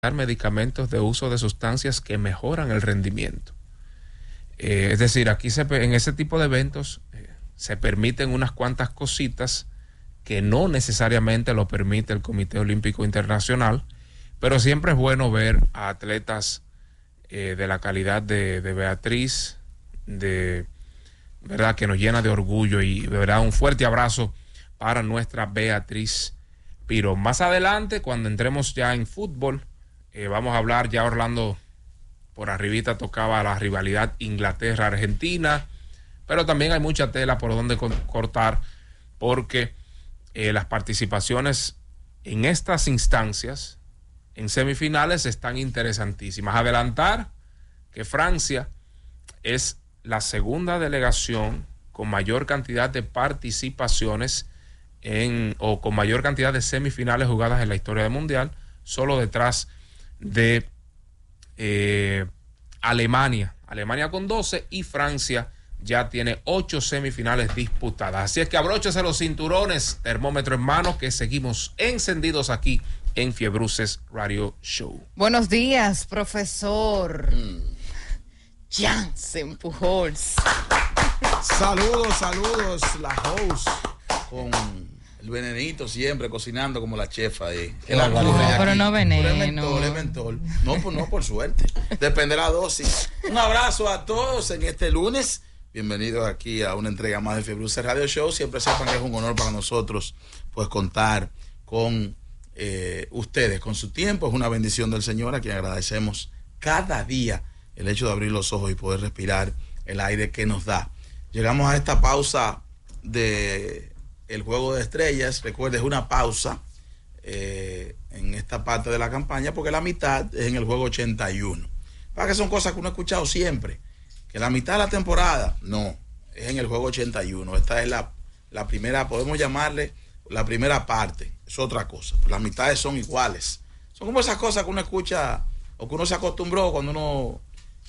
medicamentos de uso de sustancias que mejoran el rendimiento. Es decir, aquí en ese tipo de eventos se permiten unas cuantas cositas que no necesariamente lo permite el Comité Olímpico Internacional, pero siempre es bueno ver a atletas de la calidad de Beatriz, verdad, que nos llena de orgullo, y de verdad un fuerte abrazo para nuestra Beatriz Piro. Más adelante, cuando entremos ya en fútbol, vamos a hablar, ya Orlando por arribita tocaba la rivalidad Inglaterra-Argentina, pero también hay mucha tela por donde cortar, porque las participaciones en estas instancias, en semifinales, están interesantísimas. Adelantar que Francia es la segunda delegación con mayor cantidad de participaciones o con mayor cantidad de semifinales jugadas en la historia del Mundial, solo detrás de Alemania con 12, y Francia ya tiene 8 semifinales disputadas. Así es que abróchese los cinturones, termómetro en mano, que seguimos encendidos aquí en Fiebruces Radio Show. Buenos días, profesor Jansen Pujols. Saludos, la host con el venenito siempre cocinando como la chef ahí. Pero no veneno. Es mentol. No, pues no, por suerte. Depende de la dosis. Un abrazo a todos en este lunes. Bienvenidos aquí a una entrega más de Fiebruces Radio Show. Siempre sepan que es un honor para nosotros pues contar con ustedes, con su tiempo. Es una bendición del Señor, a quien agradecemos cada día el hecho de abrir los ojos y poder respirar el aire que nos da. Llegamos a esta pausa de el Juego de Estrellas. Recuerde, es una pausa en esta parte de la campaña, porque la mitad es en el Juego 81. Para que son cosas que uno ha escuchado siempre, que la mitad de la temporada, no, es en el Juego 81. Esta es la primera, podemos llamarle la primera parte, es otra cosa. Las mitades son iguales. Son como esas cosas que uno escucha o que uno se acostumbró cuando uno,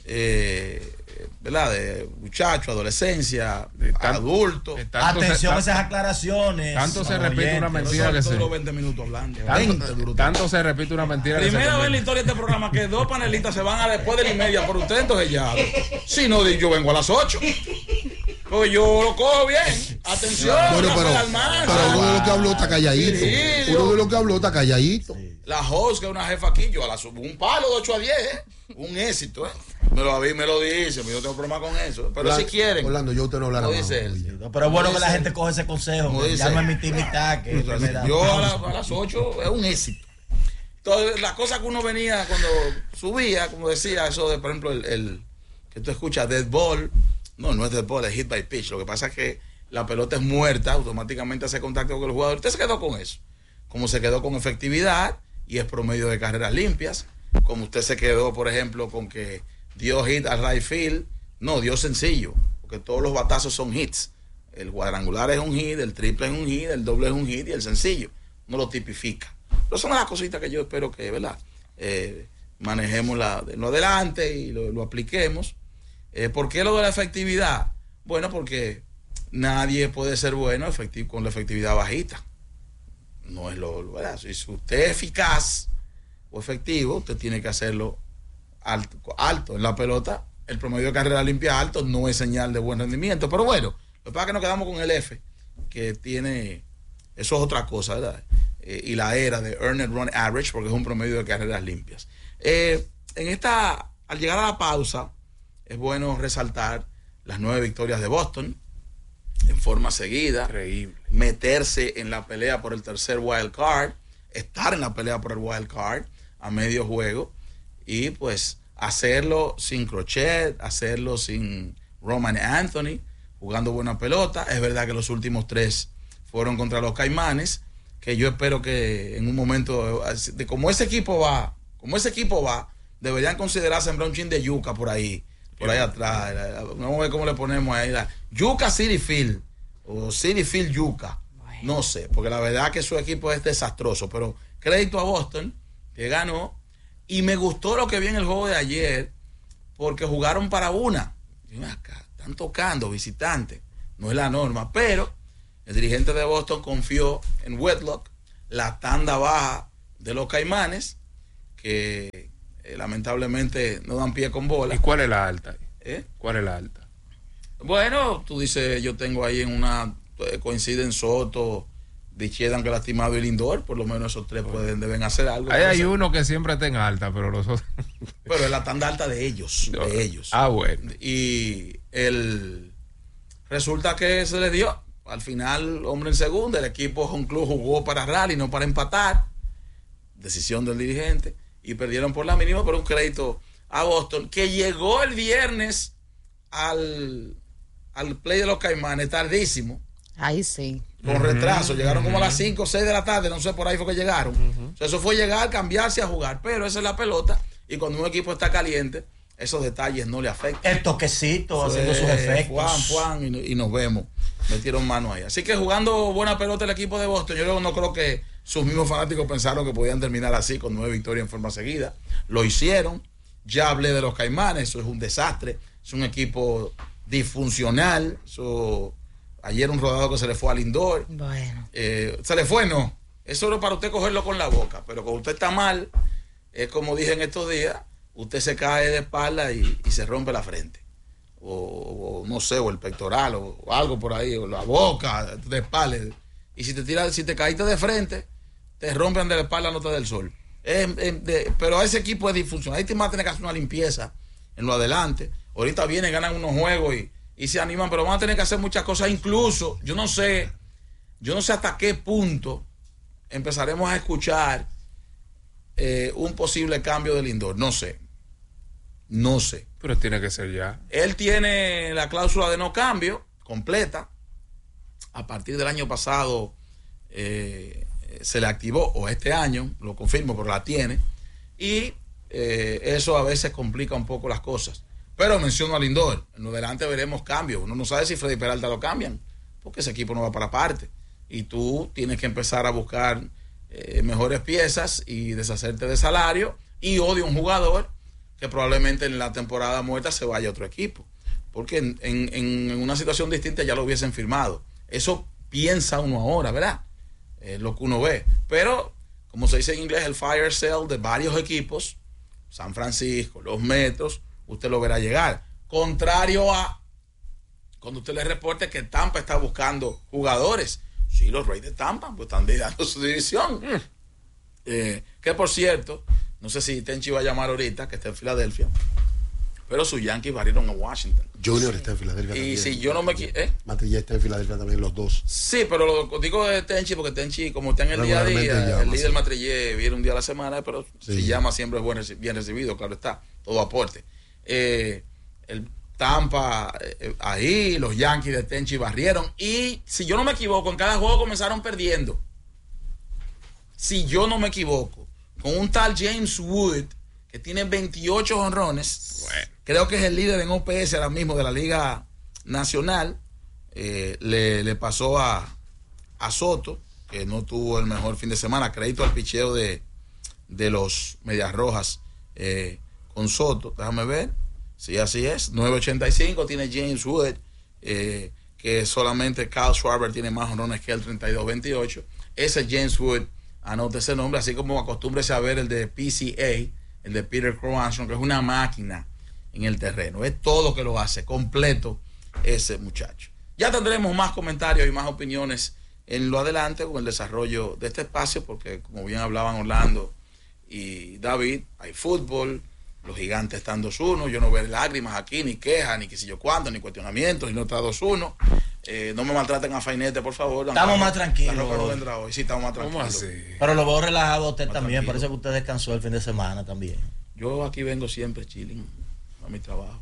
¿verdad? De muchacho, adolescencia, adulto. Atención a esas aclaraciones. Tanto se repite una mentira que se... 20 minutos hablando. Tanto se repite una mentira. Primera vez en la historia de este programa que 2 panelistas se van a después de la 1:30 por usted, entonces ya. Si no, yo vengo a las 8. Pues yo lo cojo bien. Atención. Bueno, pero uno de lo que habló está calladito. Sí, uno de lo que habló está calladito. Sí. La host, que es una jefa aquí, yo a la subo un palo de 8 a 10, un éxito, me lo dice, yo tengo problema con eso. Pero Orlando, si quieren. Orlando, yo te lo hablaré. Pero es bueno que la gente coge ese consejo. Ya no es mi timidez. Yo a las 8 es un éxito. Entonces, las cosas que uno venía cuando subía, como decía, eso de, por ejemplo, el que tú escuchas, dead ball. No es dead ball, es hit by pitch. Lo que pasa es que la pelota es muerta, automáticamente hace contacto con el jugador. Usted se quedó con eso. Como se quedó con efectividad y es promedio de carreras limpias. Como usted se quedó, por ejemplo, con que dio hit al right field. No, dio sencillo, porque todos los batazos son hits. El cuadrangular es un hit, el triple es un hit, el doble es un hit y el sencillo no lo tipifica. Pero son las cositas que yo espero que, ¿verdad? Manejemos lo adelante y lo apliquemos. ¿Por qué lo de la efectividad? Bueno, porque nadie puede ser bueno con la efectividad bajita. No es ¿verdad? Si usted es eficaz o efectivo, usted tiene que hacerlo alto. En la pelota, el promedio de carrera limpia alto no es señal de buen rendimiento. Pero bueno, lo que pasa es que nos quedamos con el F, que tiene, eso es otra cosa, ¿verdad? Y la era de Earned Run Average, porque es un promedio de carreras limpias. Al llegar a la pausa, es bueno resaltar las 9 victorias de Boston en forma seguida. Increíble. Meterse en la pelea por el tercer wild card, estar en la pelea por el wild card a medio juego, y pues hacerlo sin Crochet, hacerlo sin Roman Anthony, jugando buena pelota. Es verdad que los últimos 3 fueron contra los Caimanes, que yo espero que en un momento, como ese equipo va, deberían considerar sembrar un chin de yuca por ahí atrás. Vamos a ver cómo le ponemos ahí. Yuca City Field o City Field Yuca. Bueno. No sé, porque la verdad que su equipo es desastroso. Pero crédito a Boston, que ganó. Y me gustó lo que vi en el juego de ayer, porque jugaron para una. Acá, están tocando visitantes. No es la norma, pero el dirigente de Boston confió en Whitlock, la tanda baja de los Caimanes, que lamentablemente no dan pie con bola. ¿Y cuál es la alta? ¿Cuál es la alta? Bueno, tú dices, yo tengo ahí en una, coinciden Soto, Dichedan que lastimado y Lindor, por lo menos esos tres deben hacer algo. Ahí hay uno que siempre está en alta, pero los otros... Pero es la tanda alta de ellos, bueno. Y resulta que se le dio, al final, hombre en segunda, el equipo Home Club jugó para rally, no para empatar, decisión del dirigente, y perdieron por la mínima, pero un crédito a Boston, que llegó el viernes al play de los Caimanes tardísimo. Ahí sí. Con retraso, llegaron como a las 5 o 6 de la tarde, no sé, por ahí fue que llegaron. O sea, eso fue llegar, cambiarse a jugar, pero esa es la pelota, y cuando un equipo está caliente, esos detalles no le afectan. El toquecito haciendo sus efectos. Juan, y nos vemos. Metieron mano ahí. Así que jugando buena pelota el equipo de Boston, yo no creo que sus mismos fanáticos pensaron que podían terminar así con 9 victorias en forma seguida. Lo hicieron. Ya hablé de los Caimanes, eso es un desastre. Es un equipo disfuncional. Ayer un rodado que se le fue a Lindor. Bueno. Se le fue, no. Eso era para usted cogerlo con la boca. Pero cuando usted está mal, es como dije en estos días, usted se cae de espalda y se rompe la frente. O no sé, o el pectoral, o algo por ahí, o la boca, de espalda. Y si te caíste de frente, te rompen de la espalda, no te da el sol. Pero ese equipo es disfuncional. Ahí te va a tener que hacer una limpieza en lo adelante. Ahorita vienen, ganan unos juegos y se animan, pero van a tener que hacer muchas cosas. Incluso, yo no sé hasta qué punto empezaremos a escuchar un posible cambio de Lindor. No sé. Pero tiene que ser ya. Él tiene la cláusula de no cambio completa. A partir del año pasado se le activó, o este año, lo confirmo, pero la tiene. Y eso a veces complica un poco las cosas. Pero menciono a Lindor. En lo delante veremos cambios. Uno no sabe si Freddy Peralta lo cambian, porque ese equipo no va para parte. Y tú tienes que empezar a buscar mejores piezas y deshacerte de salario. Y odio a un jugador que probablemente en la temporada muerta se vaya a otro equipo. Porque en una situación distinta ya lo hubiesen firmado. Eso piensa uno ahora, ¿verdad? Lo que uno ve. Pero, como se dice en inglés, el fire sale de varios equipos, San Francisco, los Metros, usted lo verá llegar. Contrario a cuando usted le reporte que Tampa está buscando jugadores. Sí, los Rays de Tampa pues están dando su división. Que por cierto, no sé si Tenchi va a llamar ahorita, que está en Filadelfia, pero sus Yankees barrieron a Washington. Junior está en Filadelfia también. Y si yo no me Matilla está en Filadelfia también, los dos. Sí, pero lo digo de Tenchi porque Tenchi, como está en el día a día, el líder Matrillé viene un día a la semana, pero si llama siempre es bien recibido, claro está, todo aporte. El Tampa, ahí los Yankees de Tenchi barrieron, y si yo no me equivoco, en cada juego comenzaron perdiendo. Si yo no me equivoco, con un tal James Wood, que tiene 28 jonrones, creo que es el líder en OPS ahora mismo de la Liga Nacional, le pasó a Soto, que no tuvo el mejor fin de semana. Crédito al picheo de los Medias Rojas con Soto. Déjame ver. Sí, así es. 9.85 tiene James Wood, que solamente Kyle Schwarber tiene más jonrones que el 32-28. Ese James Wood, anote ese nombre, así como acostúmbrese a ver el de PCA, el de Peter Crow, que es una máquina en el terreno. Es todo que lo hace, completo ese muchacho. Ya tendremos más comentarios y más opiniones en lo adelante con el desarrollo de este espacio, porque como bien hablaban Orlando y David, hay fútbol, los Gigantes están 2-1, yo no veo lágrimas aquí, ni quejas, ni qué sé yo cuánto, ni cuestionamientos, y no está 2-1. No me maltraten a Fainete, por favor. Estamos más tranquilos. No vendrá hoy. Sí, estamos más tranquilos. ¿Cómo así? Pero lo veo relajado a usted también, parece que usted descansó el fin de semana también. Yo aquí vengo siempre chilling a mi trabajo.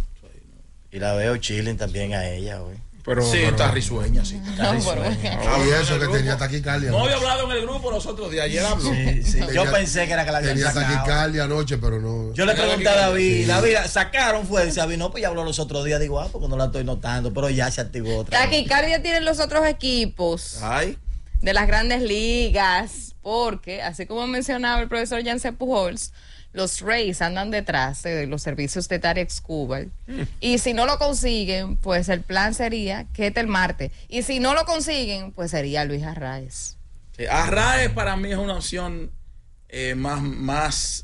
Y la veo chilling también a ella hoy. Sí, está risueña, sí. Y eso que tenía taquicardia. No había hablado en el grupo los otros días, ayer habló. Sí. Yo pensé que era que la habían sacado. Tenía taquicardia anoche, pero no. Yo le pregunté a David, sacaron fue, dice David, no, pues ya habló los otros días, digo, porque no la estoy notando, pero ya se activó otra vez. Taquicardia tienen los otros equipos de las grandes ligas, porque, así como mencionaba el profesor Jansen Pujols, los Rays andan detrás de los servicios de Tarek Skubal. Y si no lo consiguen, pues el plan sería Ketel Marte. Y si no lo consiguen, pues sería Luis Arraez. Sí, Arraez para mí es una opción más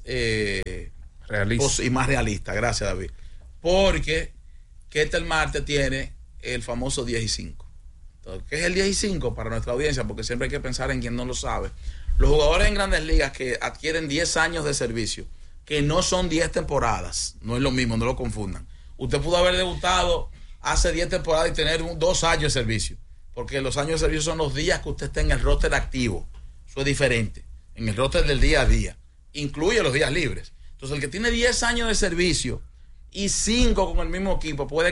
realista. y más realista. Gracias, David. Porque Ketel Marte tiene el famoso 10 y 5. Entonces, ¿qué es el 10 y 5 para nuestra audiencia? Porque siempre hay que pensar en quien no lo sabe. Los jugadores en Grandes Ligas que adquieren 10 años de servicio, que no son 10 temporadas, no es lo mismo, no lo confundan. Usted pudo haber debutado hace 10 temporadas y tener 2 años de servicio, porque los años de servicio son los días que usted está en el roster activo. Eso es diferente, en el roster del día a día. Incluye los días libres. Entonces, el que tiene 10 años de servicio y 5 con el mismo equipo puede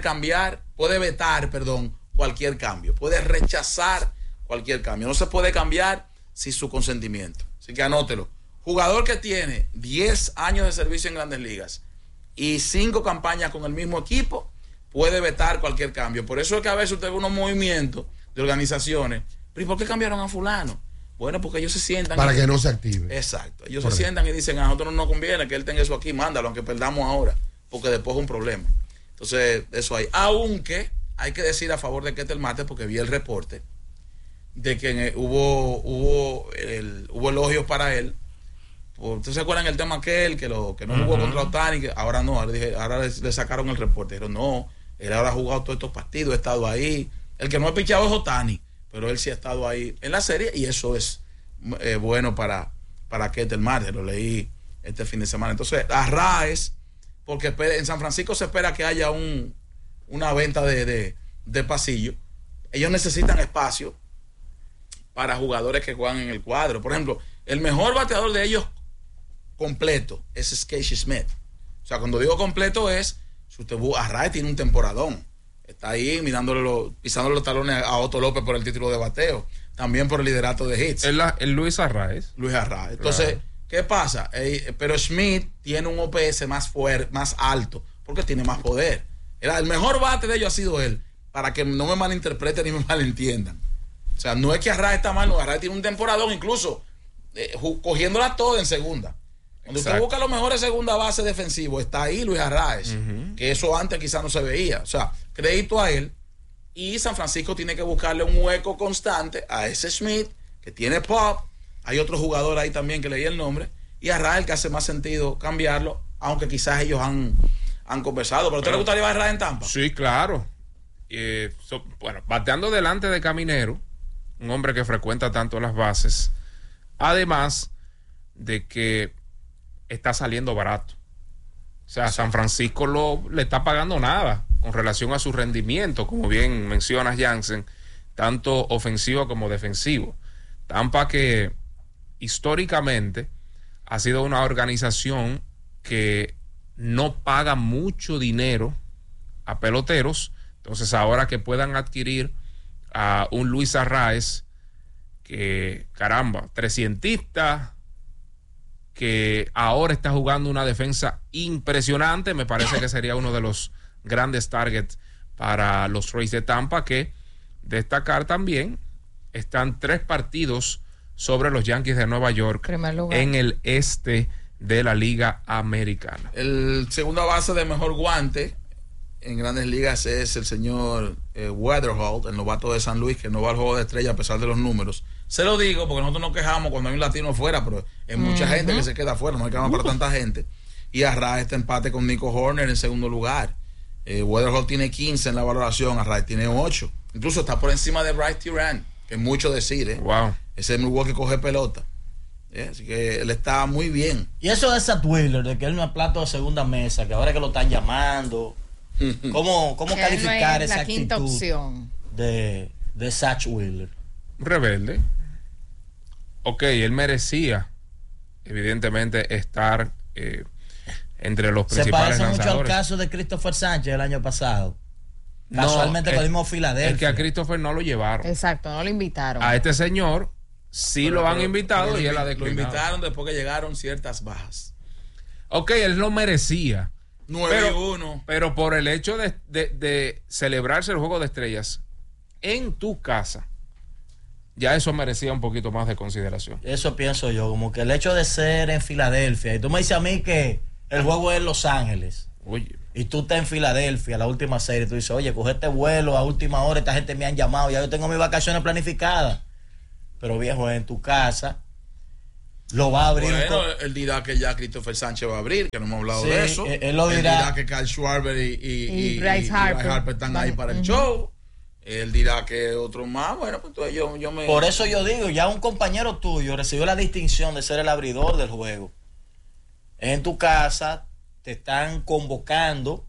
vetar cualquier cambio, puede rechazar cualquier cambio. No se puede cambiar sin su consentimiento. Así que anótelo. Jugador que tiene 10 años de servicio en Grandes Ligas y 5 campañas con el mismo equipo, puede vetar cualquier cambio. Por eso es que a veces usted ve unos movimientos de organizaciones. ¿Pero por qué cambiaron a fulano? Bueno, porque ellos se sientan. Para que no se active. Exacto. Ellos se sientan y dicen, a nosotros no nos conviene que él tenga eso aquí, mándalo, aunque perdamos ahora, porque después es un problema. Entonces, eso hay. Aunque hay que decir a favor de Ketel Marte, porque vi el reporte de que hubo elogios para él. ¿Ustedes se acuerdan el tema aquel que no jugó contra Ohtani? Que ahora no, ahora le sacaron el reporte. Pero no, él ahora ha jugado todos estos partidos, ha estado ahí. El que no ha pichado es Ohtani, pero él sí ha estado ahí en la serie y eso es bueno para Ketel Marte. Lo leí este fin de semana. Entonces, Arraez, porque en San Francisco se espera que haya una venta de pasillo. Ellos necesitan espacio para jugadores que juegan en el cuadro. Por ejemplo, el mejor bateador de ellos completo es Casey Smith. O sea, cuando digo completo es, si usted Arraez tiene un temporadón. Está ahí pisándole los talones a Otto López por el título de bateo. También por el liderato de hits. El Luis Arraez. Entonces, claro. ¿Qué pasa? Pero Smith tiene un OPS más fuerte, más alto, porque tiene más poder. El mejor bate de ellos ha sido él, para que no me malinterpreten ni me malentiendan. O sea, no es que Arraez está mal, no, Arraez tiene un temporadón, incluso cogiéndola toda en segunda. Cuando usted busca los mejores segunda base defensivos, está ahí Luis Arraez, que eso antes quizás no se veía. O sea, crédito a él. Y San Francisco tiene que buscarle un hueco constante a ese Smith, que tiene pop. Hay otro jugador ahí también que leí el nombre. Y Arraez, que hace más sentido cambiarlo, aunque quizás ellos han conversado. ¿Pero a usted le gustaría ver a Arraez en Tampa? Sí, claro. Bueno, bateando delante de Caminero, un hombre que frecuenta tanto las bases, además de que está saliendo barato. O sea, sí. San Francisco le está pagando nada con relación a su rendimiento, como bien mencionas, Jansen, tanto ofensivo como defensivo. Tampa, que históricamente ha sido una organización que no paga mucho dinero a peloteros. Entonces, ahora que puedan adquirir a un Luis Arraez, que caramba, 300ista, que ahora está jugando una defensa impresionante, me parece que sería uno de los grandes targets para los Rays de Tampa, que destacar también, están 3 partidos sobre los Yankees de Nueva York en el este de la Liga Americana. El segunda base de mejor guante en Grandes Ligas es el señor Weatherholt, el novato de San Luis, que no va al juego de estrella a pesar de los números. Se lo digo porque nosotros nos quejamos cuando hay un latino afuera, pero hay mucha gente que se queda afuera, no hay cama para tanta gente. Y Arraez está empate con Nico Horner en segundo lugar. Weatherholt tiene 15 en la valoración, Arraez tiene 8. Incluso está por encima de Bryce Tirán, que es mucho decir. Wow. Ese es Milwaukee que coge pelota. Así que él está muy bien. Y eso de Zach Wheeler, de que él no es plato de segunda mesa, que ahora que lo están llamando. ¿Cómo calificar no es esa la quinta actitud opción de Zach Wheeler? Rebelde. Ok, él merecía evidentemente estar entre los principales lanzadores. Se parece mucho al caso de Christopher Sánchez el año pasado. Casualmente con el mismo Filadelfia. Es que a Christopher no lo llevaron. Exacto, no lo invitaron. A este señor sí lo han invitado y él ha declinado. Lo invitaron después que llegaron ciertas bajas. Ok, él lo merecía. 9-1. Pero por el hecho de celebrarse el Juego de Estrellas en tu casa, ya eso merecía un poquito más de consideración. Eso pienso yo, como que el hecho de ser en Filadelfia, y tú me dices a mí que el juego es en Los Ángeles, oye, y tú estás en Filadelfia, la última serie, tú dices, oye, coge este vuelo a última hora, esta gente me han llamado, ya yo tengo mis vacaciones planificadas. Pero viejo, en tu casa, lo va a abrir. Bueno, él dirá que ya Christopher Sánchez va a abrir, que no hemos hablado de eso. Él lo dirá. Él dirá que Carl Schwarber y Bryce Harper están ahí para el show. Él dirá que otro más. Bueno, pues entonces yo me... Por eso yo digo, ya un compañero tuyo recibió la distinción de ser el abridor del juego. Es en tu casa, te están convocando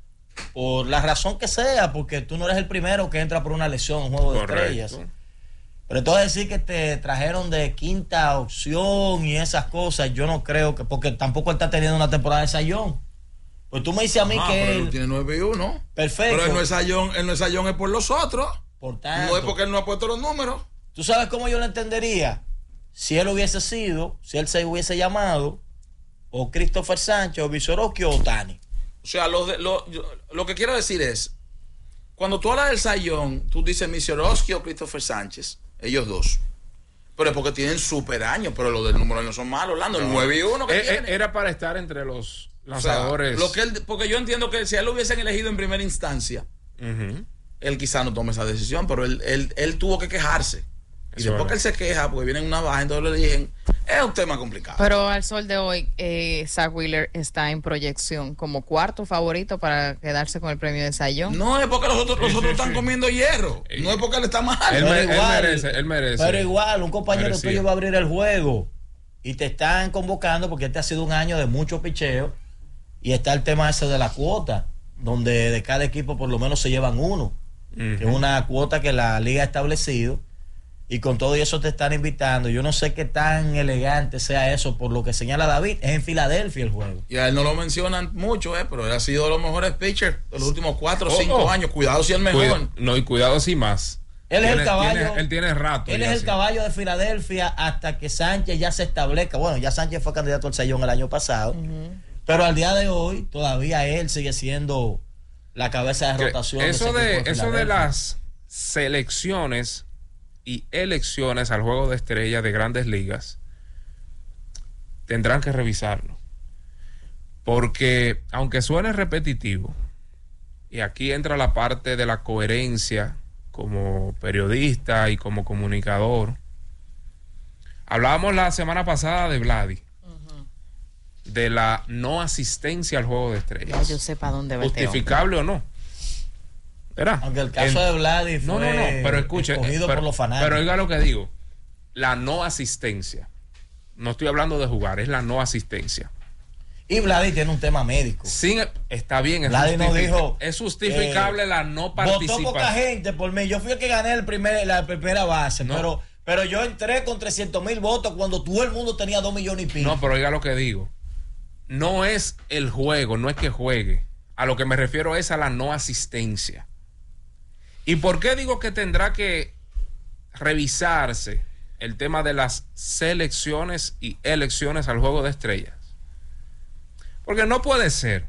por la razón que sea, porque tú no eres el primero que entra por una lesión en un juego de estrellas. Pero entonces decir que te trajeron de quinta opción y esas cosas, yo no creo que, porque tampoco él está teniendo una temporada de sayón. Pues tú me dices a mí que pero él tiene 9-1. Perfecto. Pero él no es sayón, es por los otros. Por tanto, no es porque él no ha puesto los números. ¿Tú sabes cómo yo lo entendería? Si él hubiese sido, si él se hubiese llamado o Christopher Sánchez o Vizoroski o Otani. O sea, lo que quiero decir es, cuando tú hablas del sayón, tú dices Vizoroski o Christopher Sánchez, ellos dos. Pero es porque tienen super años, pero los del número no son malos, Orlando. El 9-1 que tiene. Era para estar entre los lanzadores. O sea, porque yo entiendo que si a él lo hubiesen elegido en primera instancia, él quizá no tome esa decisión, pero él tuvo que quejarse. Y Eso después que él se queja, porque viene en una baja, entonces le dicen, es un tema complicado. Pero al sol de hoy, Zach Wheeler está en proyección como cuarto favorito para quedarse con el premio de Sayón. No es porque los otros están comiendo hierro. No es porque él está mal. Él merece. Pero igual, un compañero Merecía. tuyo va a abrir el juego y te están convocando porque este ha sido un año de mucho picheo y está el tema ese de la cuota, donde de cada equipo por lo menos se llevan uno, que es una cuota que la liga ha establecido. Y con todo eso te están invitando. Yo no sé qué tan elegante sea eso, por lo que señala David. Es en Filadelfia el juego. Y a él no lo mencionan mucho, pero él ha sido de los mejores pitchers de los últimos 4 o 5 años. Cuidado si es el mejor. No, y cuidado si más. Él es el caballo. Él tiene rato. Él es el caballo de Filadelfia hasta que Sánchez ya se establezca. Bueno, ya Sánchez fue candidato al Sayón el año pasado. Pero al día de hoy, todavía él sigue siendo la cabeza de rotación. Eso de las selecciones y elecciones al juego de estrellas de Grandes Ligas tendrán que revisarlo, porque aunque suene repetitivo, y aquí entra la parte de la coherencia como periodista y como comunicador, hablábamos la semana pasada de Vladi, de la no asistencia al juego de estrellas. Ya yo sé para dónde va justificable o no. ¿Verdad? Aunque el caso de Vladi fue pero escuche, escogido por los fanáticos. Pero oiga lo que digo, la no asistencia. No estoy hablando de jugar, es la no asistencia. Y Vladi tiene un tema médico. Está bien, Vladi no dijo, es justificable la no participación. Votó poca gente por mí. Yo fui el que gané la primera base, No. pero yo entré con 300,000 votos cuando todo el mundo tenía 2 millones y pico. No, pero oiga lo que digo. No es el juego, no es que juegue. A lo que me refiero es a la no asistencia. ¿Y por qué digo que tendrá que revisarse el tema de las selecciones y elecciones al juego de estrellas? Porque no puede ser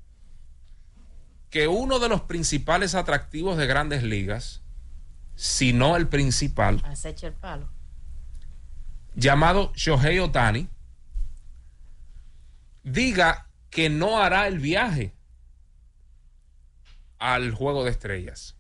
que uno de los principales atractivos de Grandes Ligas, si no el principal, acecha el palo, llamado Shohei Ohtani, diga que no hará el viaje al juego de estrellas.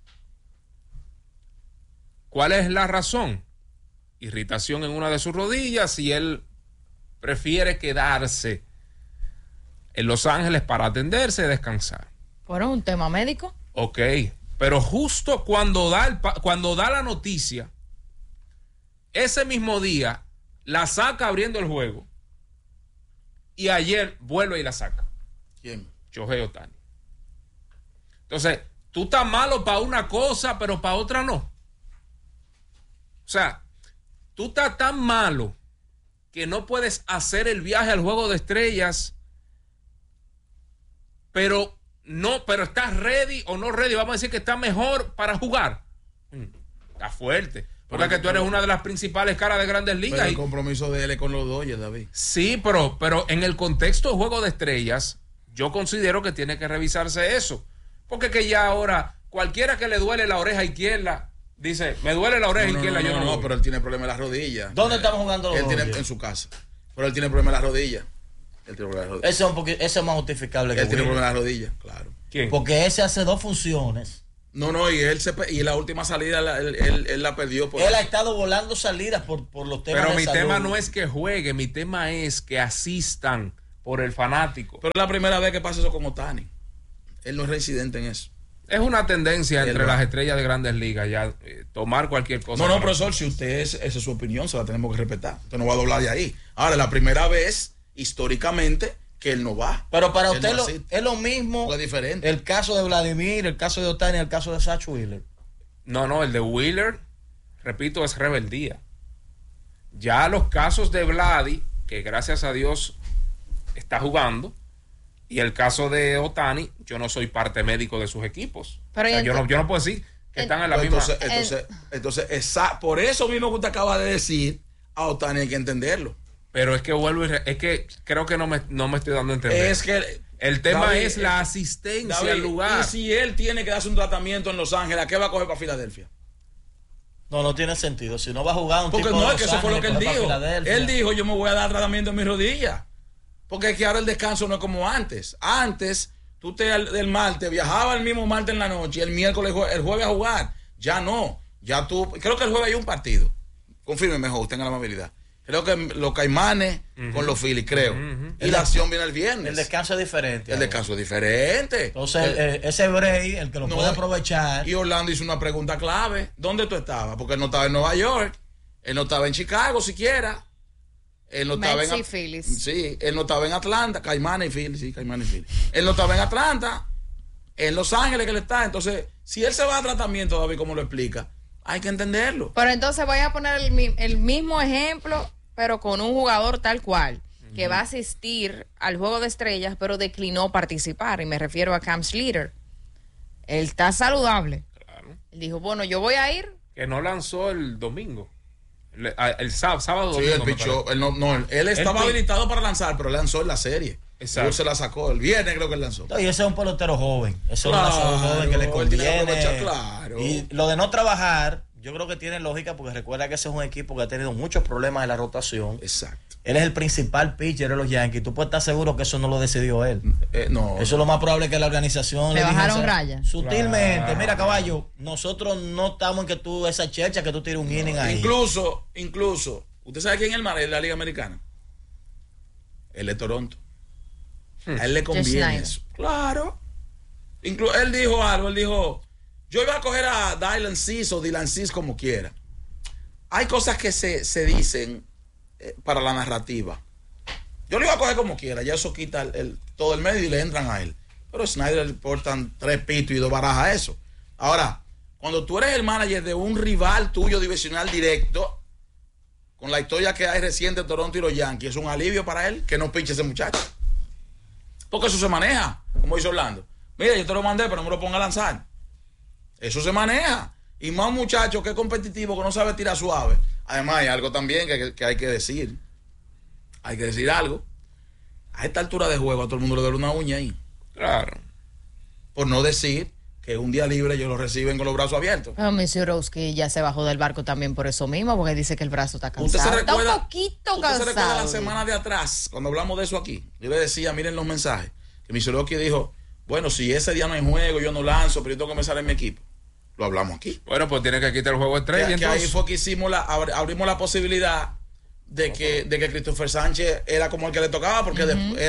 ¿Cuál es la razón? Irritación en una de sus rodillas y él prefiere quedarse en Los Ángeles para atenderse y descansar. ¿Por un tema médico? Ok, pero justo cuando da la noticia, ese mismo día la saca abriendo el juego y ayer vuelve y la saca. ¿Quién? Shohei Ohtani. Entonces, tú estás malo para una cosa, pero para otra no. O sea, tú estás tan malo que no puedes hacer el viaje al juego de estrellas, pero estás ready o no ready. Vamos a decir que estás mejor para jugar. Está fuerte. Porque es que tú eres una de las principales caras de Grandes Ligas. Pero el compromiso de él es con los Dodgers, David. Sí, pero en el contexto de juego de estrellas, yo considero que tiene que revisarse eso. Porque que ya ahora, cualquiera que le duele la oreja izquierda, dice, me duele la oreja izquierda, yo no. No, pero él tiene problemas en las rodillas. ¿Dónde estamos jugando los Él tiene Dodgers? en su casa. Pero él tiene problemas en las rodillas. Ese es más justificable que Él tiene Wheeler. problemas en las rodillas, claro. ¿Quién? Porque ese hace 2 funciones No, y la última salida él la perdió. Él ha estado volando salidas por los temas Pero de mi salud. tema no es que juegue, mi tema es que asistan por el fanático. Pero es la primera vez que pasa eso con Ohtani. Él no es residente en eso. Es una tendencia entre las estrellas de Grandes Ligas ya tomar cualquier cosa. No, profesor, si esa es su opinión, se la tenemos que respetar. Usted no va a doblar de ahí. Ahora, es la primera vez, históricamente, que él no va. Pero para Él usted no es lo mismo es diferente. el caso de Vladimir, el caso de Ohtani, el caso de Zach Wheeler. No, el de Wheeler, repito, es rebeldía. Ya los casos de Vladi, que gracias a Dios está jugando, y el caso de Ohtani, yo no soy parte médico de sus equipos. Pero yo no puedo decir que están en la misma. Entonces, por eso mismo que usted acaba de decir, a Ohtani hay que entenderlo. Pero es que es que creo que no me estoy dando a entender. Es que el tema David, es la asistencia David, al lugar. Y si él tiene que darse un tratamiento en Los Ángeles, ¿a qué va a coger para Filadelfia? No tiene sentido. Si no va a jugar un Porque tipo no, de es que Los eso fue lo que él Ángeles, dijo. coge para Filadelfia. Él dijo, yo me voy a dar tratamiento en mis rodillas. Porque es que ahora el descanso no es como antes. Antes, tú el martes, viajaba el mismo martes en la noche y el miércoles, el jueves a jugar. Ya no. Ya tú, creo que el jueves hay un partido. Confirme mejor, tenga la amabilidad. Creo que los Caimanes con los Phillies, creo. Y la acción viene el viernes. El descanso es diferente. El descanso es diferente. Entonces, ese break, el que lo puede aprovechar. Y Orlando hizo una pregunta clave. ¿Dónde tú estabas? Porque él no estaba en Nueva York. Él no estaba en Chicago siquiera. Él no estaba en Phillies. Sí, él no estaba en Atlanta. Caimanes y Phillies, sí, Caimanes y Phillies. Él no estaba en Atlanta. En Los Ángeles que él está. Entonces, si él se va a tratamiento, David, como lo explica, hay que entenderlo. Pero entonces voy a poner el mismo ejemplo, pero con un jugador tal cual, que va a asistir al Juego de Estrellas, pero declinó participar. Y me refiero a Cam Slater. Él está saludable. Claro. Él dijo, bueno, yo voy a ir. Que no lanzó el domingo. El sábado Sí, domingo. él pichó. Él estaba habilitado para lanzar, pero lanzó en la serie. Exacto. Él se la sacó. El viernes creo que él lanzó. Y ese es un pelotero joven. Ese Claro, es un lanzador joven que le él tiene que conviene. aprovechar, claro. Y lo de no trabajar, yo creo que tiene lógica porque recuerda que ese es un equipo que ha tenido muchos problemas en la rotación. Exacto. Él es el principal pitcher de los Yankees. Tú puedes estar seguro que eso no lo decidió él. No. Eso es lo más probable que la organización Le dijo, bajaron o sea, raya. Sutilmente. Claro. Mira, caballo, nosotros no estamos en que tú, esa chercha, que tú tires un inning ahí. Incluso, ¿usted sabe quién es el mar de la Liga Americana? Él de Toronto. A él le conviene Schneider. eso. Claro. Él dijo algo, yo iba a coger a Dylan Cease o Dylan Cease como quiera. Hay cosas que se dicen para la narrativa. Yo lo iba a coger como quiera, ya eso quita todo el medio y le entran a él. Pero a Schneider le portan 3 pitos y 2 barajas a eso. Ahora, cuando tú eres el manager de un rival tuyo divisional directo, con la historia que hay reciente de Toronto y los Yankees, es un alivio para él que no pinche ese muchacho. Porque eso se maneja, como dice Orlando. Mira, yo te lo mandé, pero no me lo ponga a lanzar. Eso se maneja. Y más un muchacho que es competitivo, que no sabe tirar suave. Además, hay algo también que hay que decir. Hay que decir algo. A esta altura de juego, a todo el mundo le duele una uña ahí. Claro. Por no decir que un día libre ellos lo reciben con los brazos abiertos. Pero Misurowski ya se bajó del barco también por eso mismo, porque dice que el brazo está cansado. ¿Usted se Está recuerda, un poquito ¿usted se recuerda la cansado. semana de atrás, cuando hablamos de eso aquí? Yo le decía, miren los mensajes, que Misurowski dijo, bueno, si ese día no hay juego, yo no lanzo, pero yo tengo que empezar en mi equipo. Lo hablamos aquí. Bueno, pues tiene que quitar el juego de estrella. Que Entonces, ahí fue que abrimos la posibilidad de que Christopher Sánchez era como el que le tocaba, porque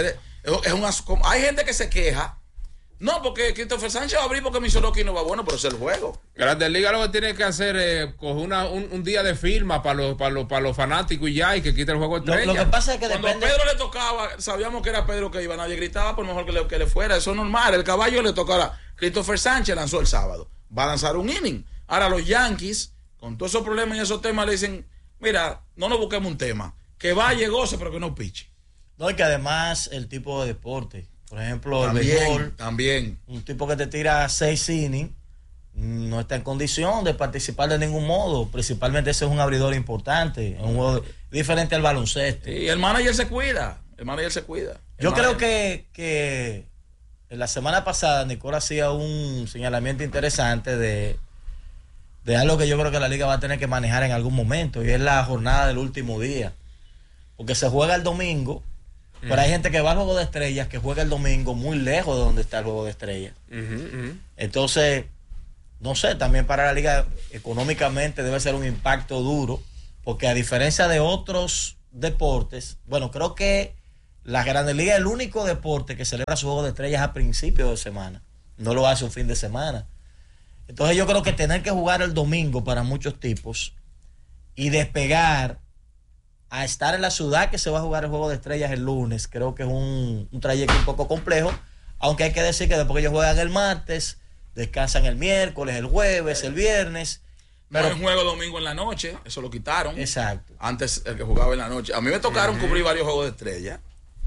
hay gente que se queja. No, porque Christopher Sánchez va a abrir porque Misurowski no va. Bueno, pero es el juego. Grandes Ligas lo que tiene que hacer es coger un día de firma para los fanáticos y ya, y que quite el juego de estrella. Lo que pasa es que Cuando depende. Pedro le tocaba, sabíamos que era Pedro que iba, nadie gritaba, por mejor que le fuera. Eso es normal. El caballo le tocara. Christopher Sánchez lanzó el sábado. Va a lanzar un inning. Ahora los Yankees, con todos esos problemas y esos temas, le dicen, mira, no nos busquemos un tema. Que vaya, goce, pero que no piche. No, y que además el tipo de deporte, por ejemplo, el béisbol, También. un tipo que te tira 6 innings no está en condición de participar de ningún modo. Principalmente ese es un abridor importante, es un juego diferente al baloncesto. Y el manager se cuida. Yo creo que en la semana pasada Nicola hacía un señalamiento interesante de algo que yo creo que la liga va a tener que manejar en algún momento, y es la jornada del último día. Porque se juega el domingo, pero hay gente que va al Juego de Estrellas, que juega el domingo muy lejos de donde está el Juego de Estrellas. Entonces, no sé, también para la liga económicamente debe ser un impacto duro, porque a diferencia de otros deportes, bueno, creo que la Grandes Ligas es el único deporte que celebra su juego de estrellas a principios de semana, no lo hace un fin de semana. Entonces yo creo que tener que jugar el domingo para muchos tipos y despegar a estar en la ciudad que se va a jugar el juego de estrellas el lunes, creo que es un trayecto un poco complejo, aunque hay que decir que después que ellos juegan el martes, descansan el miércoles, el jueves, el viernes. Pero no es juego domingo en la noche, eso lo quitaron. Exacto. Antes el que jugaba en la noche. A mí me tocaron cubrir varios juegos de estrellas.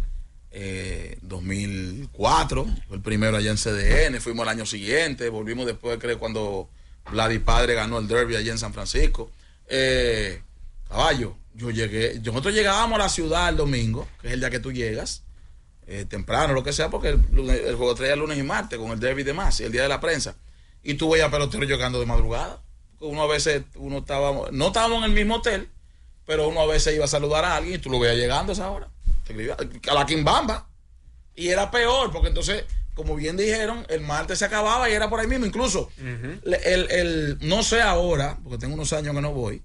2004, fue el primero allá en CDN, fuimos el año siguiente, volvimos después, creo, cuando Vladi Padre ganó el derby allá en San Francisco. Caballo, nosotros llegábamos a la ciudad el domingo, que es el día que tú llegas, temprano, lo que sea, porque el juego de estrellas es lunes y martes, con el derby de más, y el día de la prensa. Y tú veías peloteros llegando de madrugada. Uno a veces, no estábamos en el mismo hotel, pero uno a veces iba a saludar a alguien y tú lo veías llegando a esa hora. A la Quimbamba. Y era peor, porque entonces, como bien dijeron, el martes se acababa y era por ahí mismo. Incluso, no sé ahora, porque tengo unos años que no voy,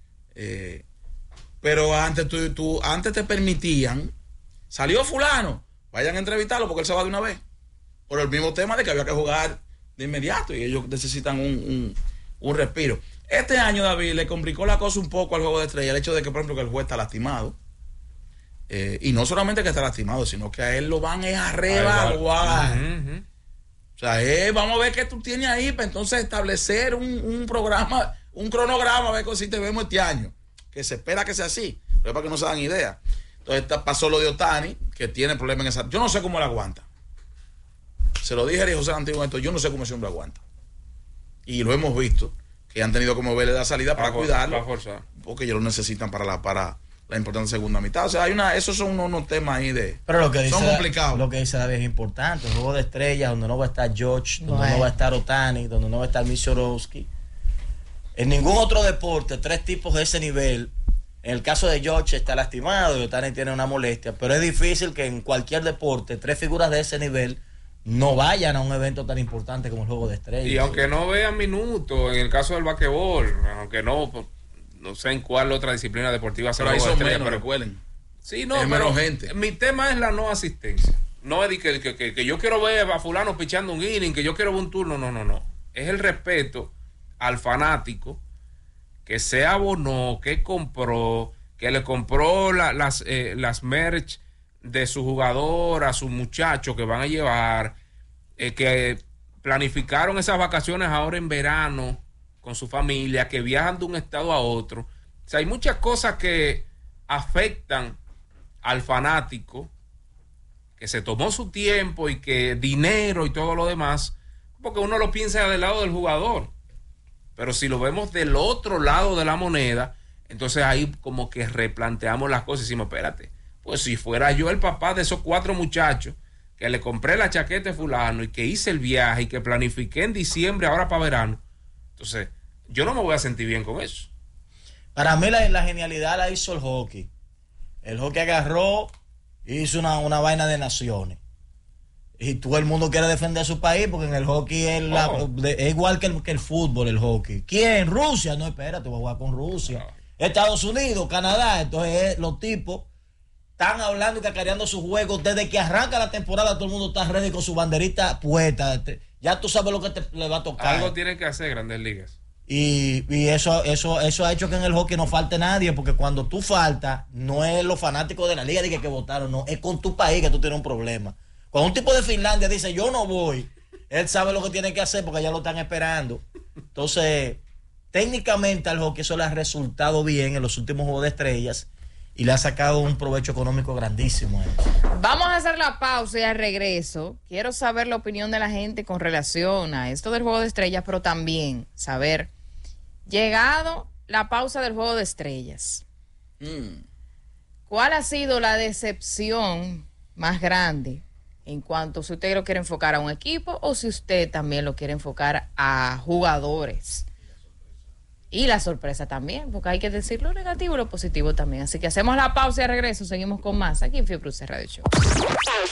pero antes antes te permitían, salió fulano, vayan a entrevistarlo porque él se va de una vez. Por el mismo tema de que había que jugar de inmediato y ellos necesitan un respiro. Este año, David, le complicó la cosa un poco al juego de estrella, el hecho de que, por ejemplo, que el juez está lastimado. Y no solamente que está lastimado, sino que a él lo van a reevaluar. O sea, vamos a ver qué tú tienes ahí para entonces establecer un programa, un cronograma, a ver si te vemos este año. Que se espera que sea así, pero es para que no se dan idea. Entonces pasó lo de Ohtani, que tiene problemas en esa. Yo no sé cómo él aguanta. Se lo dije a José Antiguo esto, yo no sé cómo ese hombre aguanta. Y lo hemos visto, que han tenido que moverle la salida para cuidarlo, porque ellos lo necesitan para la importante segunda mitad. O sea, esos son unos temas ahí pero lo que dice, son complicados. Lo que dice David es importante. El juego de estrellas, donde no va a estar George, donde no va a estar Ohtani, donde no va a estar Michorowski. En ningún otro deporte, 3 tipos de ese nivel. En el caso de George está lastimado y Ohtani tiene una molestia, pero es difícil que en cualquier deporte 3 figuras de ese nivel no vayan a un evento tan importante como el juego de estrellas. Y aunque no vean minutos, en el caso del basquetbol, aunque no sé en cuál otra disciplina deportiva se va a estrellas, pero recuerden. Sí, no, es menos gente. Mi tema es la no asistencia. No es que yo quiero ver a fulano pichando un inning, que yo quiero ver un turno, no. Es el respeto al fanático que se abonó, que compró, que le compró las merch de su jugador a sus muchachos que van a llevar, que planificaron esas vacaciones ahora en verano con su familia, que viajan de un estado a otro. O sea, hay muchas cosas que afectan al fanático que se tomó su tiempo y que dinero y todo lo demás, porque uno lo piensa del lado del jugador, pero si lo vemos del otro lado de la moneda, entonces ahí como que replanteamos las cosas y decimos, espérate, pues si fuera yo el papá de esos 4 muchachos que le compré la chaqueta de fulano y que hice el viaje y que planifiqué en diciembre ahora para verano, entonces yo no me voy a sentir bien con eso. Para mí la genialidad la hizo el hockey. El hockey agarró y hizo una vaina de naciones. Y todo el mundo quiere defender a su país porque en el hockey es igual que el fútbol, el hockey. ¿Quién? Rusia. No, espérate, voy a jugar con Rusia. Estados Unidos, Canadá. Entonces los tipos están hablando y cacareando sus juegos. Desde que arranca la temporada todo el mundo está ready con su banderita puesta. Ya tú sabes lo que le va a tocar. Algo tienen que hacer Grandes Ligas. Y eso ha hecho que en el hockey no falte nadie, porque cuando tú faltas, no es los fanáticos de la liga que votaron, no, es con tu país que tú tienes un problema. Cuando un tipo de Finlandia dice yo no voy, él sabe lo que tiene que hacer porque ya lo están esperando. Entonces, técnicamente al hockey eso le ha resultado bien en los últimos Juegos de Estrellas y le ha sacado un provecho económico grandísimo a él. Vamos a hacer la pausa y al regreso quiero saber la opinión de la gente con relación a esto del Juego de Estrellas, pero también saber, llegado la pausa del Juego de Estrellas, ¿cuál ha sido la decepción más grande en cuanto si usted lo quiere enfocar a un equipo o si usted también lo quiere enfocar a jugadores? Y la sorpresa también, porque hay que decir lo negativo y lo positivo también. Así que hacemos la pausa y al regreso seguimos con más aquí en Fiebre Radio Show.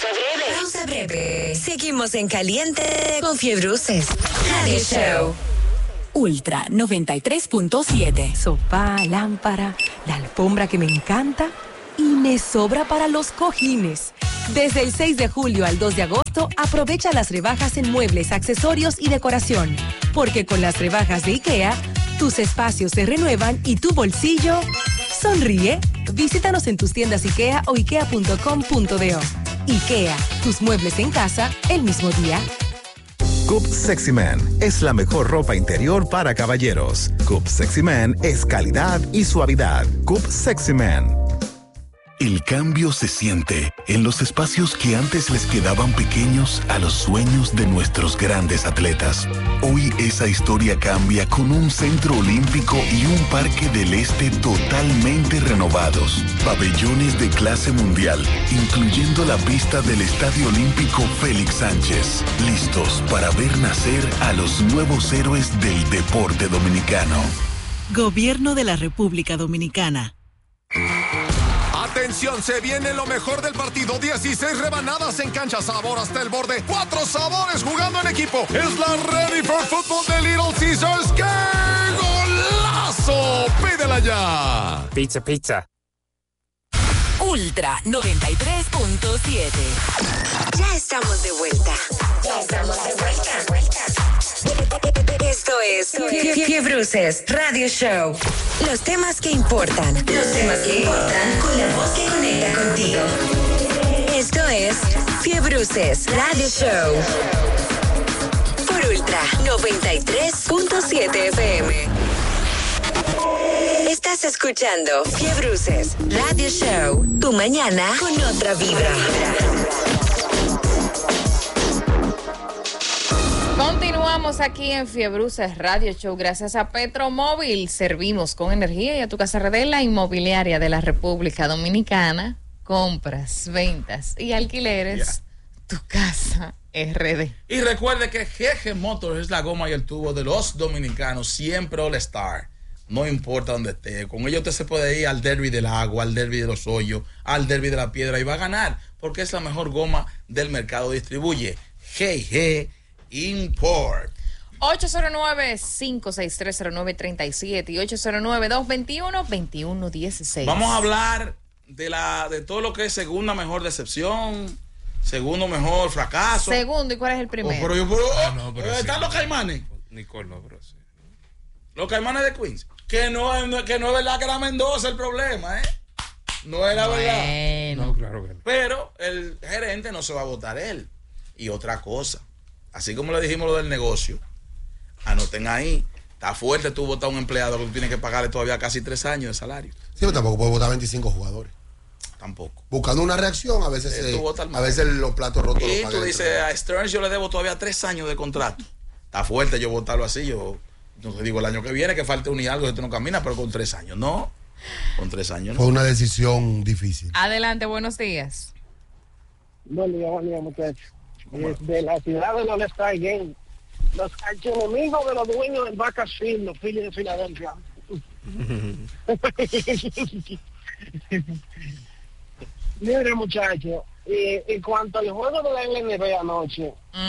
Pausa breve. Seguimos en caliente con Fiebre Radio Show. Ultra 93.7. Sofá, lámpara, la alfombra que me encanta y me sobra para los cojines. Desde el 6 de julio al 2 de agosto, aprovecha las rebajas en muebles, accesorios y decoración. Porque con las rebajas de IKEA, tus espacios se renuevan y tu bolsillo sonríe. Visítanos en tus tiendas IKEA o ikea.com.do. IKEA, tus muebles en casa el mismo día. Coop Sexy Man es la mejor ropa interior para caballeros. Coop Sexy Man es calidad y suavidad. Coop Sexy Man. El cambio se siente en los espacios que antes les quedaban pequeños a los sueños de nuestros grandes atletas. Hoy esa historia cambia con un centro olímpico y un parque del este totalmente renovados. Pabellones de clase mundial, incluyendo la pista del Estadio Olímpico Félix Sánchez. Listos para ver nacer a los nuevos héroes del deporte dominicano. Gobierno de la República Dominicana. Atención, se viene lo mejor del partido. 16 rebanadas en cancha, sabor hasta el borde. 4 sabores jugando en equipo. Es la Ready for Football de Little Caesars. ¡Qué golazo! Pídela ya. Pizza. Ultra 93.7. Ya estamos de vuelta. Esto es Fiebruces Radio Show. Los temas que importan. Con la voz que conecta contigo. Esto es Fiebruces Radio Show. Por Ultra 93.7 FM. Estás escuchando Fiebruces Radio Show. Tu mañana con otra vibra. Continuamos aquí en Fiebruces Radio Show gracias a Petromóvil. Servimos con energía y a tu casa RD, la inmobiliaria de la República Dominicana. Compras, ventas y alquileres. Tu casa RD. Y recuerde que GG Motors es la goma y el tubo de los dominicanos, siempre All Star. No importa dónde esté. Con ellos usted se puede ir al derby del agua, al derby de los hoyos, al derby de la piedra y va a ganar porque es la mejor goma del mercado. Distribuye GG Import. 809-56309-37 y 809-221-2116. Vamos a hablar de todo lo que es segunda mejor decepción, segundo mejor fracaso. Segundo, ¿y cuál es el primero? Están los Caimanes. Nicole, no, pero sí. Los Caimanes de Queens. Que no es verdad que era Mendoza el problema, ¿eh? No era verdad. No, claro que no. Pero el gerente no se va a votar él. Y otra cosa, así como le dijimos lo del negocio, anoten ahí, está fuerte tú votar a un empleado que tú tienes que pagarle todavía casi 3 años de salario. Sí, pero tampoco puedes votar 25 jugadores. Tampoco. Buscando una reacción, a veces los platos rotos y los tú dices, a Stearns yo le debo todavía 3 años de contrato. Está fuerte yo votarlo así, yo no te digo el año que viene que falte un y algo, esto no camina, pero con 3 años no. Con 3 años no. Fue una decisión difícil. Adelante, buenos días. Buen día, muchachos. Desde la ciudad del All-Star Game, los archienemigos de los dueños del Bakersfield, los Phillies de Filadelfia. Mire, muchachos, en cuanto al juego de la NBA anoche,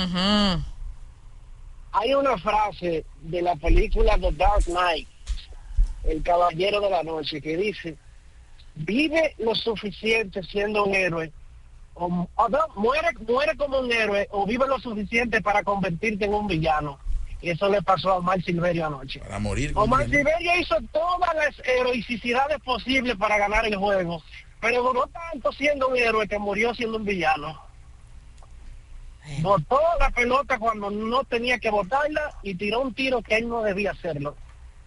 hay una frase de la película The Dark Knight, El Caballero de la Noche, que dice: vive lo suficiente siendo un héroe, o muere como un héroe, o vive lo suficiente para convertirte en un villano. Y eso le pasó a Omar Silverio anoche. Para morir. Omar Silverio hizo todas las heroicidades posibles para ganar el juego, pero duró tanto siendo un héroe que murió siendo un villano. Botó la pelota cuando no tenía que botarla y tiró un tiro que él no debía hacerlo.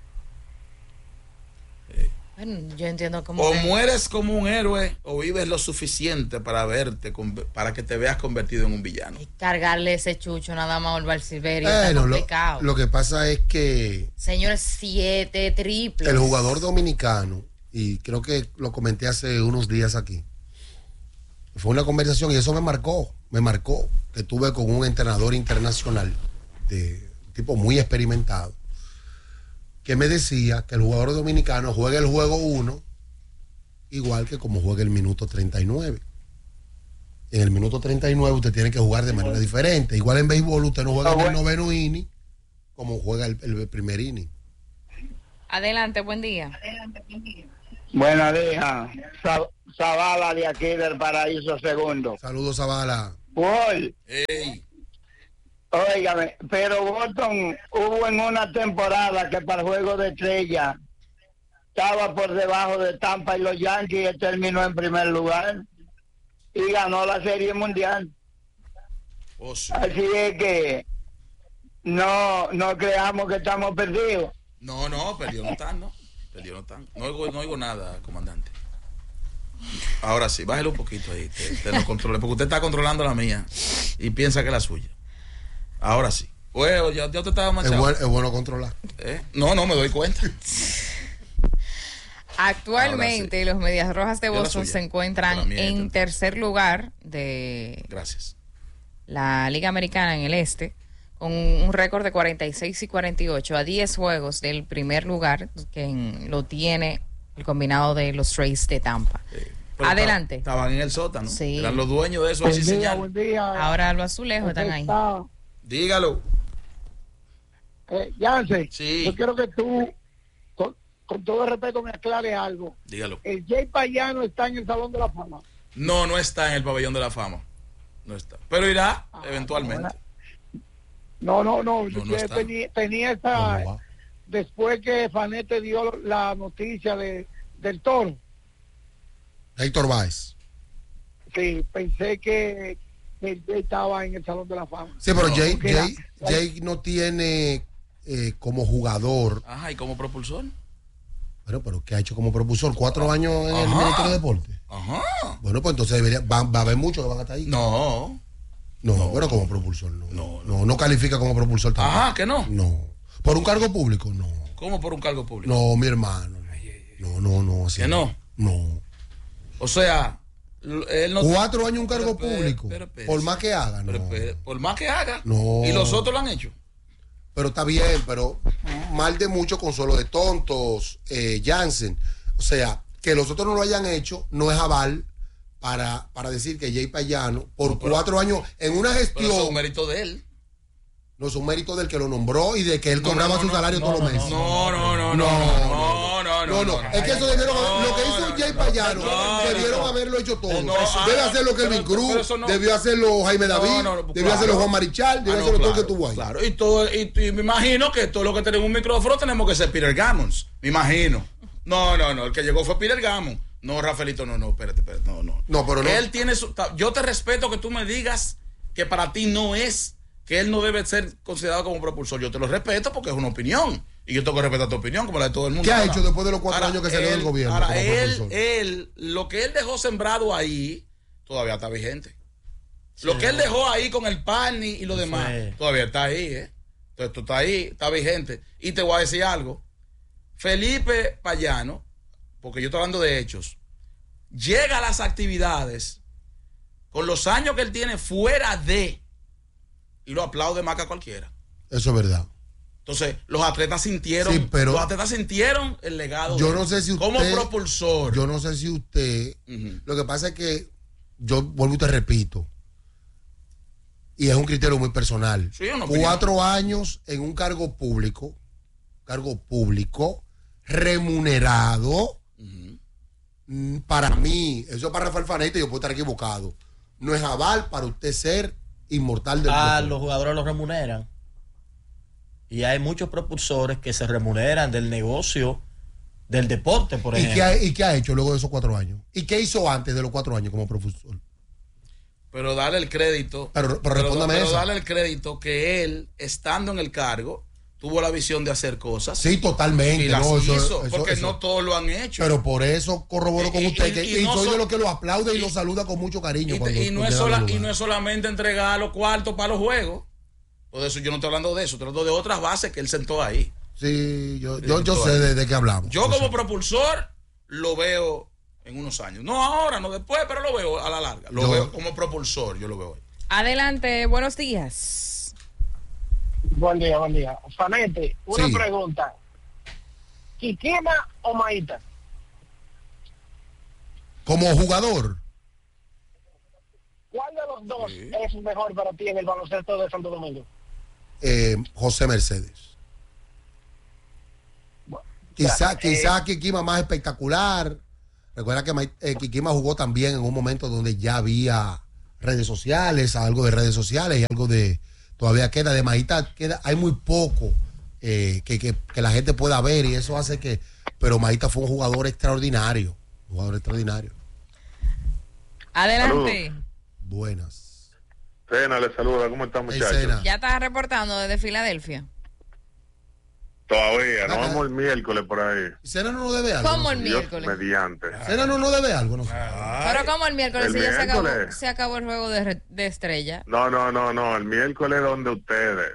Bueno, yo entiendo cómo. O mueres como un héroe o vives lo suficiente para para que te veas convertido en un villano. Y cargarle ese chucho nada más al Omar Silverio está complicado. Lo que pasa es que, señores, 7 triples. El jugador dominicano, y creo que lo comenté hace unos días aquí, fue una conversación y eso me marcó, que tuve con un entrenador internacional de tipo muy experimentado, que me decía que el jugador dominicano juega el juego 1 igual que como juega el minuto 39. En el minuto 39 usted tiene que jugar de manera diferente. Igual en béisbol usted no juega en el 9º inning como juega el primer inning. Adelante, buen día. Buenos días. Zavala de aquí del Paraíso Segundo. Saludos, Zavala. Paul. Óigame, pero Boston hubo en una temporada que para el Juego de Estrella estaba por debajo de Tampa y los Yankees terminó en primer lugar y ganó la Serie Mundial. Sí. Así es que no creamos que estamos perdidos. No, perdió no están, ¿no? Perdió no están. No oigo nada, comandante. Ahora sí, bájelo un poquito ahí, te lo controle, porque usted está controlando la mía y piensa que es la suya. Ahora sí. Bueno, ya te estaba machado. Es bueno controlar. No, me doy cuenta. Actualmente los Medias Rojas de Boston se encuentran en tercer lugar de Gracias. la Liga Americana en el Este, con un récord de 46-48, a 10 juegos del primer lugar, que lo tiene el combinado de los Rays de Tampa. Adelante. Estaban en el sótano. Sí. Eran los dueños de eso. Buen día, buen día. Ahora los azulejos están ahí. Dígalo. Yance, sí. Yo quiero que tú, con todo el respeto, me aclares algo. Dígalo. ¿El Jay Payano está en el Salón de la Fama? No está en el Pabellón de la Fama. No está. Pero irá eventualmente. No. está. Tenía esa... Después que Fanete dio la noticia del Toro. Héctor Báez. Sí, pensé que Jay estaba en el Salón de la Fama. Sí, pero Jay no tiene como jugador. Ajá, ¿y como propulsor? Pero ¿qué ha hecho como propulsor? 4 años en el Ministerio de Deporte. Ajá. Bueno, pues entonces va a haber muchos que van a estar ahí. No, pero como propulsor no califica como propulsor tampoco. Ajá, ¿que no? No. ¿Por un cargo público? No. ¿Cómo por un cargo público? No, mi hermano. No. Así ¿Que no? No. O sea, él no... 4 años un cargo público. Por más que haga, no. Por más que haga. No. Y los otros lo han hecho. Pero está bien, pero mal de mucho consuelo de tontos, Jansen. O sea, que los otros no lo hayan hecho no es aval para decir que Jay Payano, por 4 años, en una gestión... Pero eso es un mérito de él. No, es un mérito del que lo nombró y de que él cobraba su salario todos los meses. No. Es que eso debieron lo que hizo Jay Payano, debieron haberlo hecho todo. Debe hacerlo Kelvin Cruz, debió hacerlo Jaime David, debió hacerlo Juan Marichal, debió hacerlo todo el que tuvo ahí. Claro, y me imagino que todo lo que tenemos un micrófono tenemos que ser Peter Gammons. Me imagino. No, el que llegó fue Peter Gammons. No, Rafaelito, espérate, no. No, pero no. Él tiene yo te respeto que tú me digas que para ti no es, que él no debe ser considerado como propulsor. Yo te lo respeto porque es una opinión. Y yo tengo que respetar tu opinión, como la de todo el mundo. ¿Qué ha hecho después de los 4 años que salió del gobierno? Ahora, lo que él dejó sembrado ahí, todavía está vigente. Sí, lo que él dejó ahí con el Parni y lo demás, todavía está ahí, Entonces, esto está ahí, está vigente. Y te voy a decir algo. Felipe Payano, porque yo estoy hablando de hechos, llega a las actividades con los años que él tiene fuera de... Y lo aplaude más que a cualquiera. Eso es verdad. Entonces, los atletas sintieron, el legado. Yo no sé si usted, como propulsor. Yo no sé si usted. Lo que pasa es que yo vuelvo y te repito. Y es un criterio muy personal. Sí, 4 años en un cargo público remunerado. Para mí, eso es para Rafael Fanete, yo puedo estar equivocado. No es aval para usted ser inmortal del deporte. Los jugadores los remuneran. Y hay muchos propulsores que se remuneran del negocio del deporte, por ejemplo. ¿Y qué ha hecho luego de esos 4 años? ¿Y qué hizo antes de los 4 años como propulsor? Pero dale el crédito. Pero respóndame eso. Dale el crédito que él, estando en el cargo, tuvo la visión de hacer cosas. Sí, totalmente. Y las hizo, porque no todos lo han hecho. Pero por eso corroboro con usted y soy de los que lo aplaude y lo saluda con mucho cariño. Y no es solamente entregar los cuartos para los juegos. Por eso yo no estoy hablando de eso, estoy hablando de otras bases que él sentó ahí. Sí, yo sé de qué hablamos. Yo como propulsor lo veo en unos años. No ahora, no después, pero lo veo a la larga. Lo veo como propulsor, yo lo veo ahí. Adelante, buenos días. Buen día. Fanete, una pregunta. ¿Quiquema o Maíta? Como jugador. ¿Cuál de los dos es mejor para ti en el baloncesto de Santo Domingo? José Mercedes. Quizá Kikima más espectacular. Recuerda que Kikima jugó también en un momento donde ya había redes sociales, algo de redes sociales y algo de... Todavía queda de Maíta, hay muy poco que la gente pueda ver y eso hace que... Pero Maíta fue un jugador extraordinario. Adelante. Saludos. Buenas. Cena, le saluda. ¿Cómo están, muchachos? Ya estás reportando desde Filadelfia. Todavía, nos vamos el miércoles por ahí. ¿Cena no debe algo? ¿Cómo el miércoles? Mediante. ¿Cena no debe algo? No. Pero ¿cómo el miércoles? Si ya se acabó el juego de estrella. No, el miércoles donde ustedes.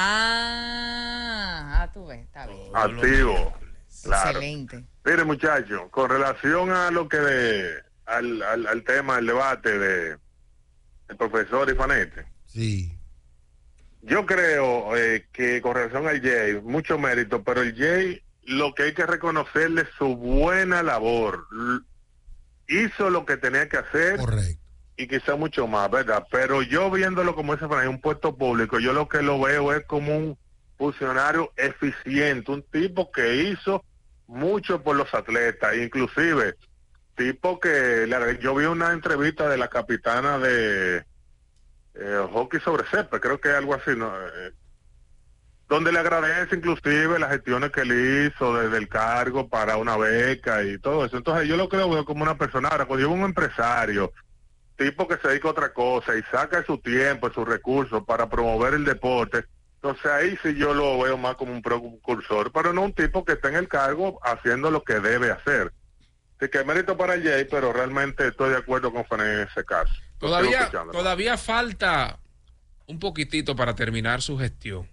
Tú ves, está bien. Activo. Claro. Excelente. Mire, muchachos, con relación a lo que al tema, el debate de el profesor y Fanete. Sí. Yo creo que con relación al Jay, mucho mérito, pero el Jay, lo que hay que reconocerle es su buena labor. Hizo lo que tenía que hacer. Correcto. Y quizá mucho más, ¿verdad? Pero yo viéndolo como ese un puesto público, yo lo que lo veo es como un funcionario eficiente, un tipo que hizo mucho por los atletas, inclusive tipo que yo vi una entrevista de la capitana de hockey sobre césped, creo que es algo así, ¿no? Donde le agradece inclusive las gestiones que él hizo desde el cargo para una beca y todo eso. Entonces yo lo veo como una persona. Ahora, cuando yo un empresario, tipo que se dedica a otra cosa y saca su tiempo, sus recursos para promover el deporte, entonces ahí sí yo lo veo más como un precursor, pero no un tipo que está en el cargo haciendo lo que debe hacer. Así que mérito para el Jay, pero realmente estoy de acuerdo con Fan en ese caso. Todavía falta un poquitito para terminar su gestión.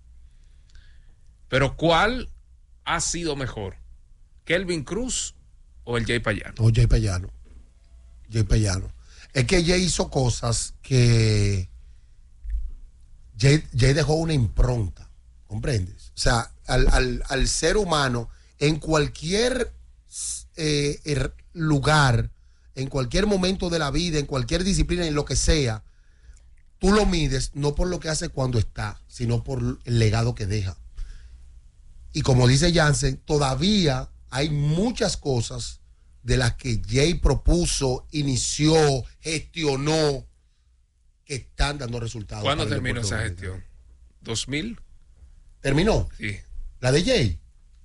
Pero ¿cuál ha sido mejor? ¿Kelvin Cruz o el Jay Payano? O Jay Payano. Es que Jay hizo cosas que Jay dejó una impronta, ¿comprendes? O sea, al ser humano, en cualquier lugar, en cualquier momento de la vida, en cualquier disciplina, en lo que sea, tú lo mides no por lo que hace cuando está, sino por el legado que deja. Y como dice Jansen, todavía hay muchas cosas de las que Jay propuso, inició, gestionó, que están dando resultados. ¿Cuándo terminó esa gestión? ¿2000? ¿Terminó? Sí. ¿La de Jay?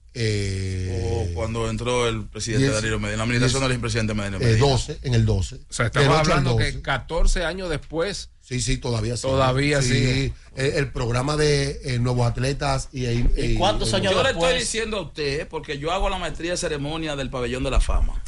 Cuando entró el presidente Danilo Medina, la administración del presidente Medina. En el 12. O sea, estamos hablando que 14 años después. Sí, todavía sí. Todavía sí. El programa de nuevos atletas y ¿cuántos años yo después? Le estoy diciendo a usted, porque yo hago la maestría de ceremonia del Pabellón de la Fama.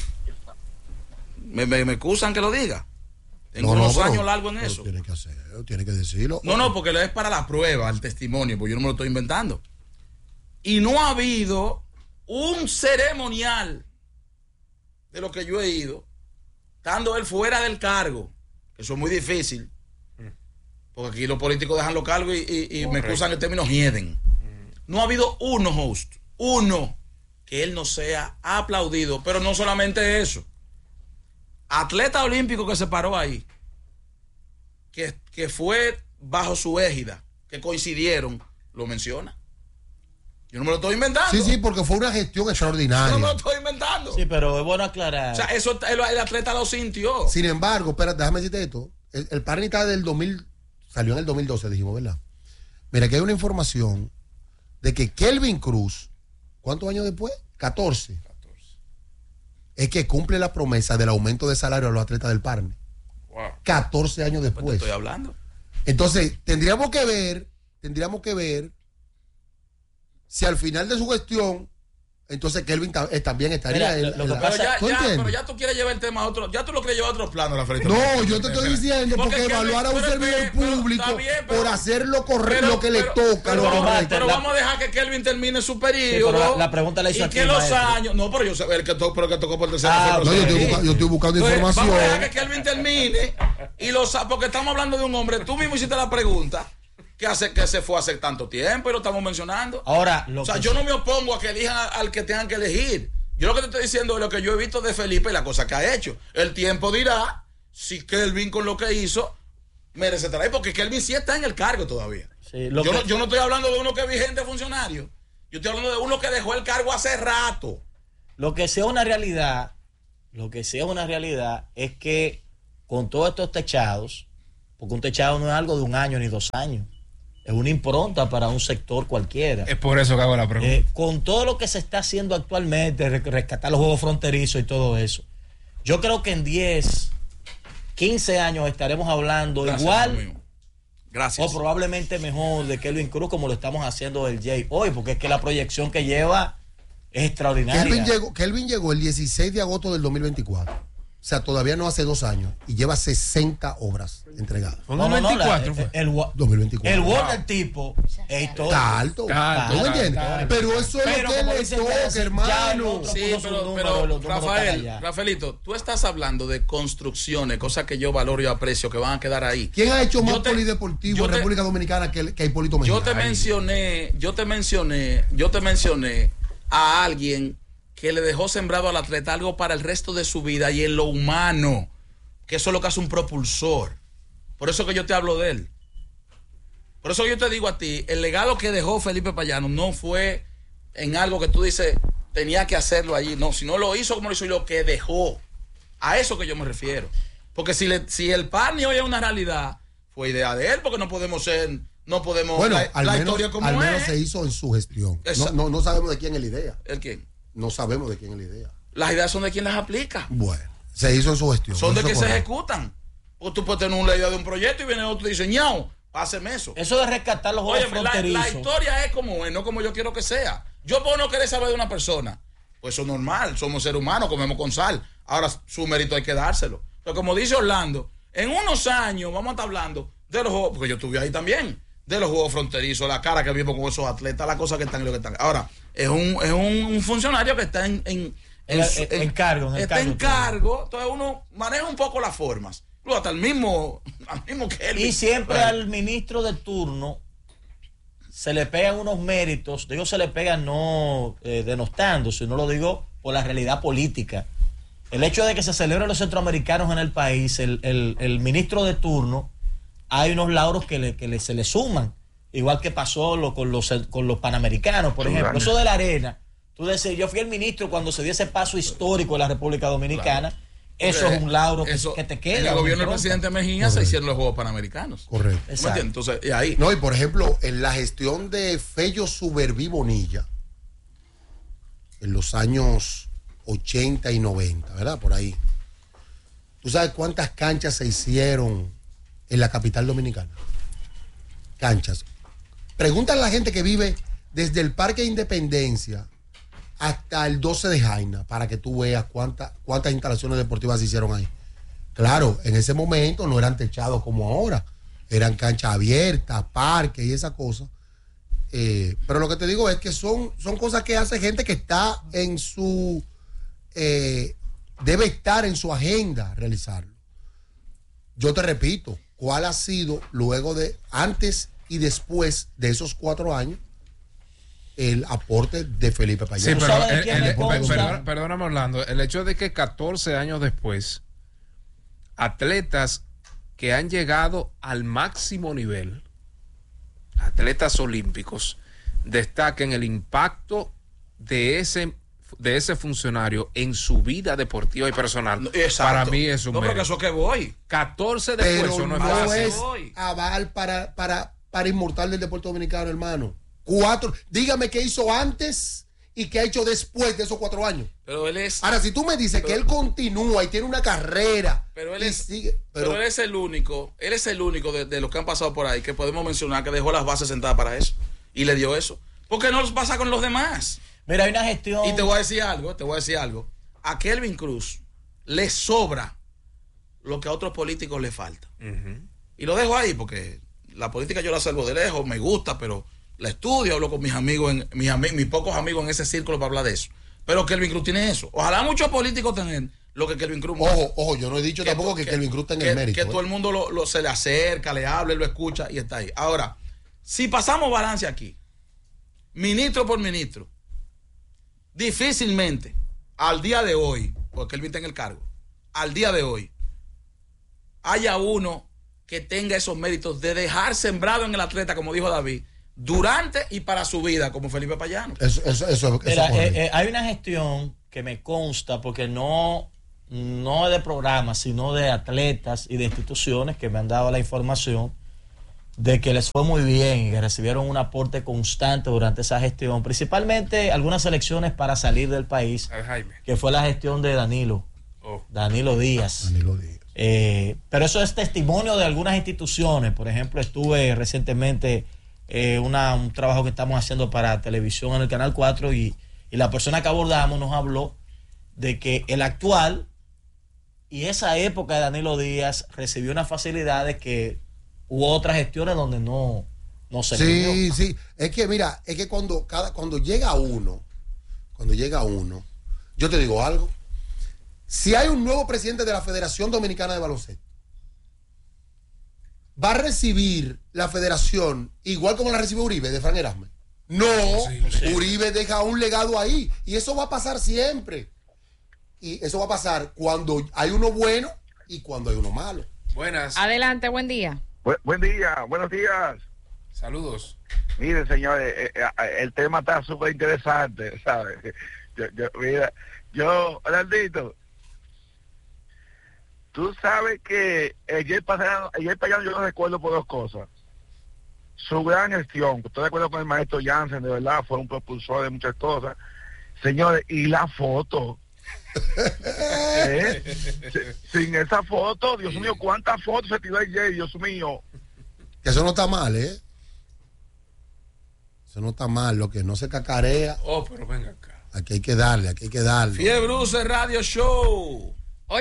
Me excusan que lo diga. Tengo unos años largos en eso. Tiene que decirlo. No, porque es para la prueba, el testimonio, porque yo no me lo estoy inventando. Y no ha habido un ceremonial de lo que yo he ido, estando él fuera del cargo, que eso es muy difícil, porque aquí los políticos dejan los cargos y me excusan el término hieden. No ha habido uno que él no sea aplaudido, pero no solamente eso. Atleta olímpico que se paró ahí, que fue bajo su égida, que coincidieron, lo menciona. Yo no me lo estoy inventando. Sí, porque fue una gestión extraordinaria. Yo no me lo estoy inventando. Sí, pero es bueno aclarar. O sea, eso el atleta lo sintió. Sin embargo, espérate, déjame decirte esto. El Parnita del 2000 salió en el 2012, dijimos, ¿verdad? Mira, que hay una información de que Kelvin Cruz, ¿cuántos años después? 14. Es que cumple la promesa del aumento de salario a los atletas del Parne. Wow. 14 años después. Pues te estoy hablando. Entonces, tendríamos que ver si al final de su gestión, entonces Kelvin también estaría pero ya tú quieres llevar el tema a otro, ya tú lo quieres llevar a otro plano, la frente. No, yo te estoy diciendo porque evaluar a un servidor público por hacer lo correcto, lo que le toca. Pero vamos a dejar que Kelvin termine su periodo. La pregunta la hizo y aquí, que los maestro. años. No, pero yo sé que tocó por tercera. No, yo estoy buscando información. Vamos a dejar que Kelvin termine porque estamos hablando de un hombre. Tú mismo hiciste la pregunta. Que se fue hace tanto tiempo y lo estamos mencionando. Ahora, yo no me opongo a que elijan al que tengan que elegir. Yo lo que te estoy diciendo es lo que yo he visto de Felipe y la cosa que ha hecho. El tiempo dirá si Kelvin con lo que hizo merece estar ahí, porque Kelvin sí está en el cargo todavía. Sí, yo no estoy hablando de uno que es vigente funcionario. Yo estoy hablando de uno que dejó el cargo hace rato. Lo que sea una realidad es que con todos estos techados, porque un techado no es algo de 1 año ni 2 años, es una impronta para un sector cualquiera. Es por eso que hago la pregunta. Con todo lo que se está haciendo actualmente, rescatar los juegos fronterizos y todo eso, yo creo que en 10, 15 años estaremos hablando igual. Gracias. O probablemente mejor de Kelvin Cruz, como lo estamos haciendo del Jay hoy, porque es que la proyección que lleva es extraordinaria. Kelvin llegó el 16 de agosto del 2024. O sea, todavía no hace 2 años. Y lleva 60 obras entregadas. ¿Fue 2024? El 2024. El Word del tipo es histórico. Está alto. ¿Tú me entiendes? Pero eso es lo que le toca, hermano. Sí, pero Rafaelito, tú estás hablando de construcciones, cosas que yo valoro y aprecio, que van a quedar ahí. ¿Quién ha hecho más polideportivo en República Dominicana que Hipólito Mejía? Yo te mencioné a alguien que le dejó sembrado al atleta algo para el resto de su vida y en lo humano, que eso es lo que hace un propulsor. Por eso que yo te hablo de él. Por eso yo te digo a ti, el legado que dejó Felipe Payano no fue en algo que tú dices, tenía que hacerlo allí. No, sino lo hizo como lo hizo y lo que dejó. A eso que yo me refiero. Porque si el PANI hoy es una realidad, fue idea de él, porque no podemos bueno, historia como al menos se hizo en su gestión. No sabemos de quién es la idea. ¿El quién? No sabemos de quién es la idea. Las ideas son de quien las aplica. Se hizo en su gestión. Son de quien se ejecutan. O tú puedes tener una idea de un proyecto y viene otro y dice, ñao, páseme eso. Eso de rescatar los juegos fronterizos. La historia es como es, no como yo quiero que sea. Yo puedo no querer saber de una persona. Pues eso es normal, somos seres humanos, comemos con sal. Ahora su mérito hay que dárselo. Pero como dice Orlando, en unos años vamos a estar hablando de los juegos, porque yo estuve ahí también, de los juegos fronterizos, la cara que vimos con esos atletas, las cosas que están y lo que están. Ahora, es un funcionario que está en cargo. Entonces uno maneja un poco las formas. Luego hasta el mismo Kelvin. Y siempre al ministro de turno se le pegan unos méritos. Digo, se le pegan no denostando, sino lo digo por la realidad política. El hecho de que se celebren los centroamericanos en el país, el ministro de turno, hay unos lauros que se le suman. Igual que pasó con los panamericanos, por ejemplo. Eso de la arena. Tú decís, yo fui el ministro cuando se dio ese paso histórico en la República Dominicana. Claro. Eso es un lauro que te queda. En el gobierno del presidente Mejía se hicieron los Juegos Panamericanos. Correcto. Entonces, y ahí. No, y por ejemplo, en la gestión de Fello Suberví Bonilla, en los años 80 y 90, ¿verdad? Por ahí. ¿Tú sabes cuántas canchas se hicieron en la capital dominicana? Canchas. Pregúntale a la gente que vive desde el Parque Independencia hasta el 12 de Jaina para que tú veas cuántas instalaciones deportivas se hicieron ahí. Claro, en ese momento no eran techados como ahora. Eran canchas abiertas, parques y esas cosas. Pero lo que te digo es que son cosas que hace gente que está en su... debe estar en su agenda realizarlo. Yo te repito, ¿cuál ha sido luego de antes y después de esos 4 años el aporte de Felipe Payano? Sí, pero perdóname, Orlando, el hecho de que 14 años después atletas que han llegado al máximo nivel, atletas olímpicos, destaquen el impacto de ese funcionario en su vida deportiva y personal. Exacto. Para mí es un porque eso que voy 14 después. Pero no es aval para inmortal del deporte dominicano, hermano. 4, dígame qué hizo antes y qué ha hecho después de esos 4 años. Pero él es. Ahora, si tú me dices que él continúa y tiene una carrera. Pero él es. Pero él es el único. Él es el único de los que han pasado por ahí que podemos mencionar que dejó las bases sentadas para eso. Y le dio eso. ¿Por qué no los pasa con los demás? Mira, hay una gestión. Y te voy a decir algo. A Kelvin Cruz le sobra lo que a otros políticos le falta. Y lo dejo ahí porque la política yo la salvo de lejos, me gusta, pero la estudio, hablo con mis amigos, mis pocos amigos en ese círculo para hablar de eso. Pero Kelvin Cruz tiene eso. Ojalá muchos políticos tengan lo que Kelvin Cruz. Ojo, yo no he dicho tampoco que Kelvin Cruz tenga el mérito. Que todo el mundo se le acerca, le habla, lo escucha y está ahí. Ahora, si pasamos balance aquí, ministro por ministro, difícilmente al día de hoy, porque Kelvin está en el cargo, al día de hoy, haya uno que tenga esos méritos de dejar sembrado en el atleta, como dijo David, durante y para su vida, como Felipe Payano. Mira, hay una gestión que me consta, porque no de programas, sino de atletas y de instituciones que me han dado la información de que les fue muy bien y que recibieron un aporte constante durante esa gestión, principalmente algunas elecciones para salir del país, que fue la gestión de Danilo Díaz. Pero eso es testimonio de algunas instituciones. Por ejemplo, estuve recientemente un trabajo que estamos haciendo para televisión en el Canal 4 y la persona que abordamos nos habló de que el actual y esa época de Danilo Díaz recibió unas facilidades que hubo otras gestiones donde no se le dio. Sí, es que mira, es que cuando llega uno, yo te digo algo, si hay un nuevo presidente de la Federación Dominicana de Baloncesto, va a recibir la federación igual como la recibe Uribe de Fran Erasme. No, Uribe deja un legado ahí y eso va a pasar siempre. Y eso va a pasar cuando hay uno bueno y cuando hay uno malo. Buenas. Adelante, buen día. Buen día, buenos días. Saludos. Miren, señores, el tema está súper interesante, ¿sabes? Orlandito, tú sabes que ayer pasado yo lo recuerdo por dos cosas. Su gran gestión, estoy de acuerdo con el maestro Jansen, de verdad, fue un propulsor de muchas cosas. Señores, y la foto. Sin esa foto, Dios mío, cuántas fotos se tiró ayer, Dios mío. Que eso no está mal, Eso no está mal, lo que no se cacarea. Pero venga acá. Aquí hay que darle. Fiebruce Radio Show.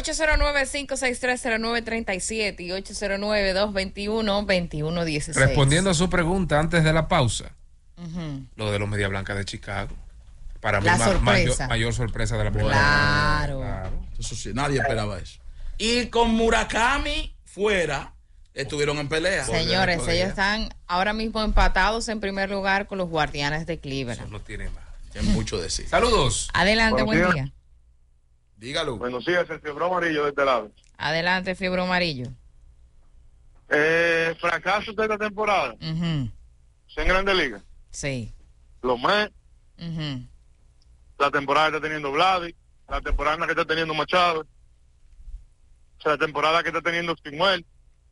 809-5630937 y 809-221-2116. Respondiendo a su pregunta antes de la pausa, lo de los Media Blancas de Chicago. Para mí, mayor sorpresa de la primera. Claro. Eso sí, nadie esperaba eso. Y con Murakami fuera, estuvieron en pelea. Señores, ellos están ahora mismo empatados en primer lugar con los Guardianes de Cleveland. Eso no tiene más. Tiene mucho de sí. Saludos. Adelante, buen día. Dígalo. Buenos días, el Fiebre Amarillo de este lado. Adelante, Fiebre Amarillo. Fracaso de esta temporada. ¿En Grande Liga? Sí. Los Mets. La temporada que está teniendo Vladi, la temporada que está teniendo Machado, la temporada que está teniendo Stimuel.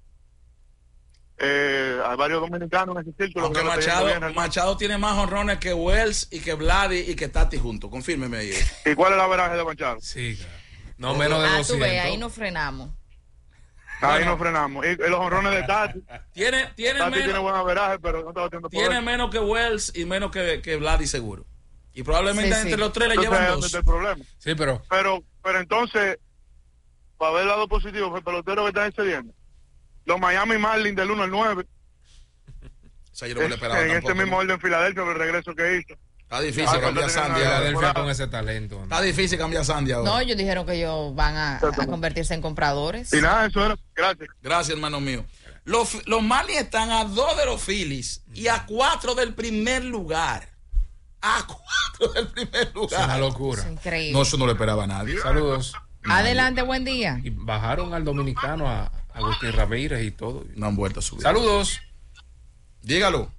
Hay varios dominicanos en ese círculo. Aunque Machado tiene más honrones que Wells y que Vladi y que Tati juntos. Confírmeme ahí. ¿Y cuál es la averaje de Machado? Sí, no menos de 200. Tú ves, ahí nos frenamos. Ahí nos frenamos. Y los honrones de Tati. Tati tiene buen averaje, pero no está batiendo por tiene él. menos que Wells y menos que Vladi seguro. Y probablemente entre los tres le entonces, llevan dos. El problema. Sí, pero entonces, para ver el lado positivo, el pelotero que está excediendo. Los Miami Marlins del 1 al 9. O sea, yo no le esperaba en tampoco, este mismo orden Filadelfia, el regreso que hizo. Está difícil cambiar Sandy. Filadelfia con ese talento. Está difícil cambiar Sandy ahora. No, ellos dijeron que ellos van a convertirse en compradores. Y nada, eso era. Gracias. Gracias, hermano mío. Los Marlins están a 2 de los Phillies y a 4 del primer lugar. A 4 del primer lugar. Es una locura. Es increíble. No, eso no lo esperaba nadie. Saludos. Adelante, buen día. Y bajaron al dominicano, a Agustín Ramírez y todo. No han vuelto a subir. Saludos. Dígalo.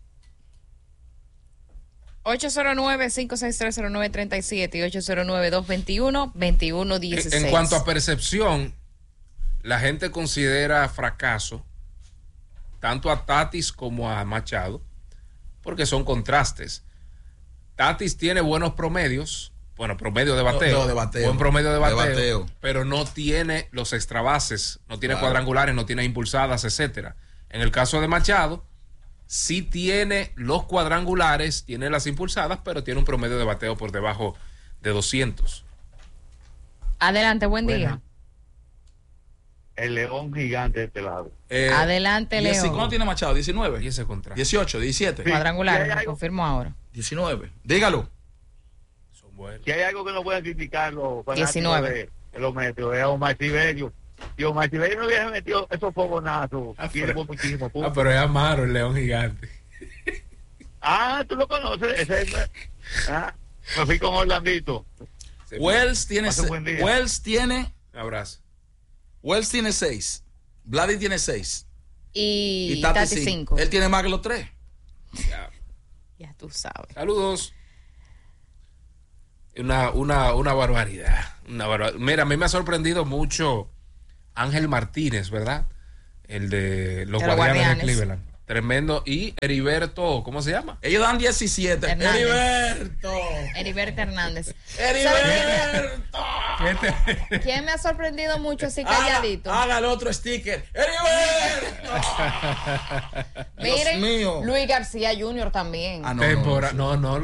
809-5630937 y 809-221-2116. En cuanto a percepción, la gente considera fracaso tanto a Tatis como a Machado, porque son contrastes. Tatis tiene buenos promedios, promedio de bateo, buen promedio de bateo, pero no tiene los extra bases, no tiene cuadrangulares, no tiene impulsadas, etcétera. En el caso de Machado, sí tiene los cuadrangulares, tiene las impulsadas, pero tiene un promedio de bateo por debajo de 200. Adelante, buen día. El León gigante de este lado. Adelante, León. ¿Cuánto tiene Machado? 19. Y ese contrato. 18, 17. Cuadrangulares, lo confirmo ahora. 19. Dígalo. Son buenos. Si hay algo que no pueden criticar los 19. De los metros, es Omar Tiberio. Si Omar Tiberio no hubiera metido esos fogonazos, muchísimo. Pero es Amaro, el León gigante. Tú lo conoces. Me fui con Orlandito. Wells tiene Un abrazo. Wells tiene 6. Vladi tiene 6. y Tati 5. Él tiene más que los 3. Ya tú sabes. Saludos. Una barbaridad. Mira, a mí me ha sorprendido mucho Ángel Martínez, ¿verdad? El de los Guardianes de Cleveland. Tremendo. Y Heriberto, ¿cómo se llama? Ellos dan 17. Heriberto Hernández. ¡Heriberto! ¿Quién me ha sorprendido mucho así calladito? Haga el otro sticker. ¡Heriberto! Miren, Luis García Jr. también. No,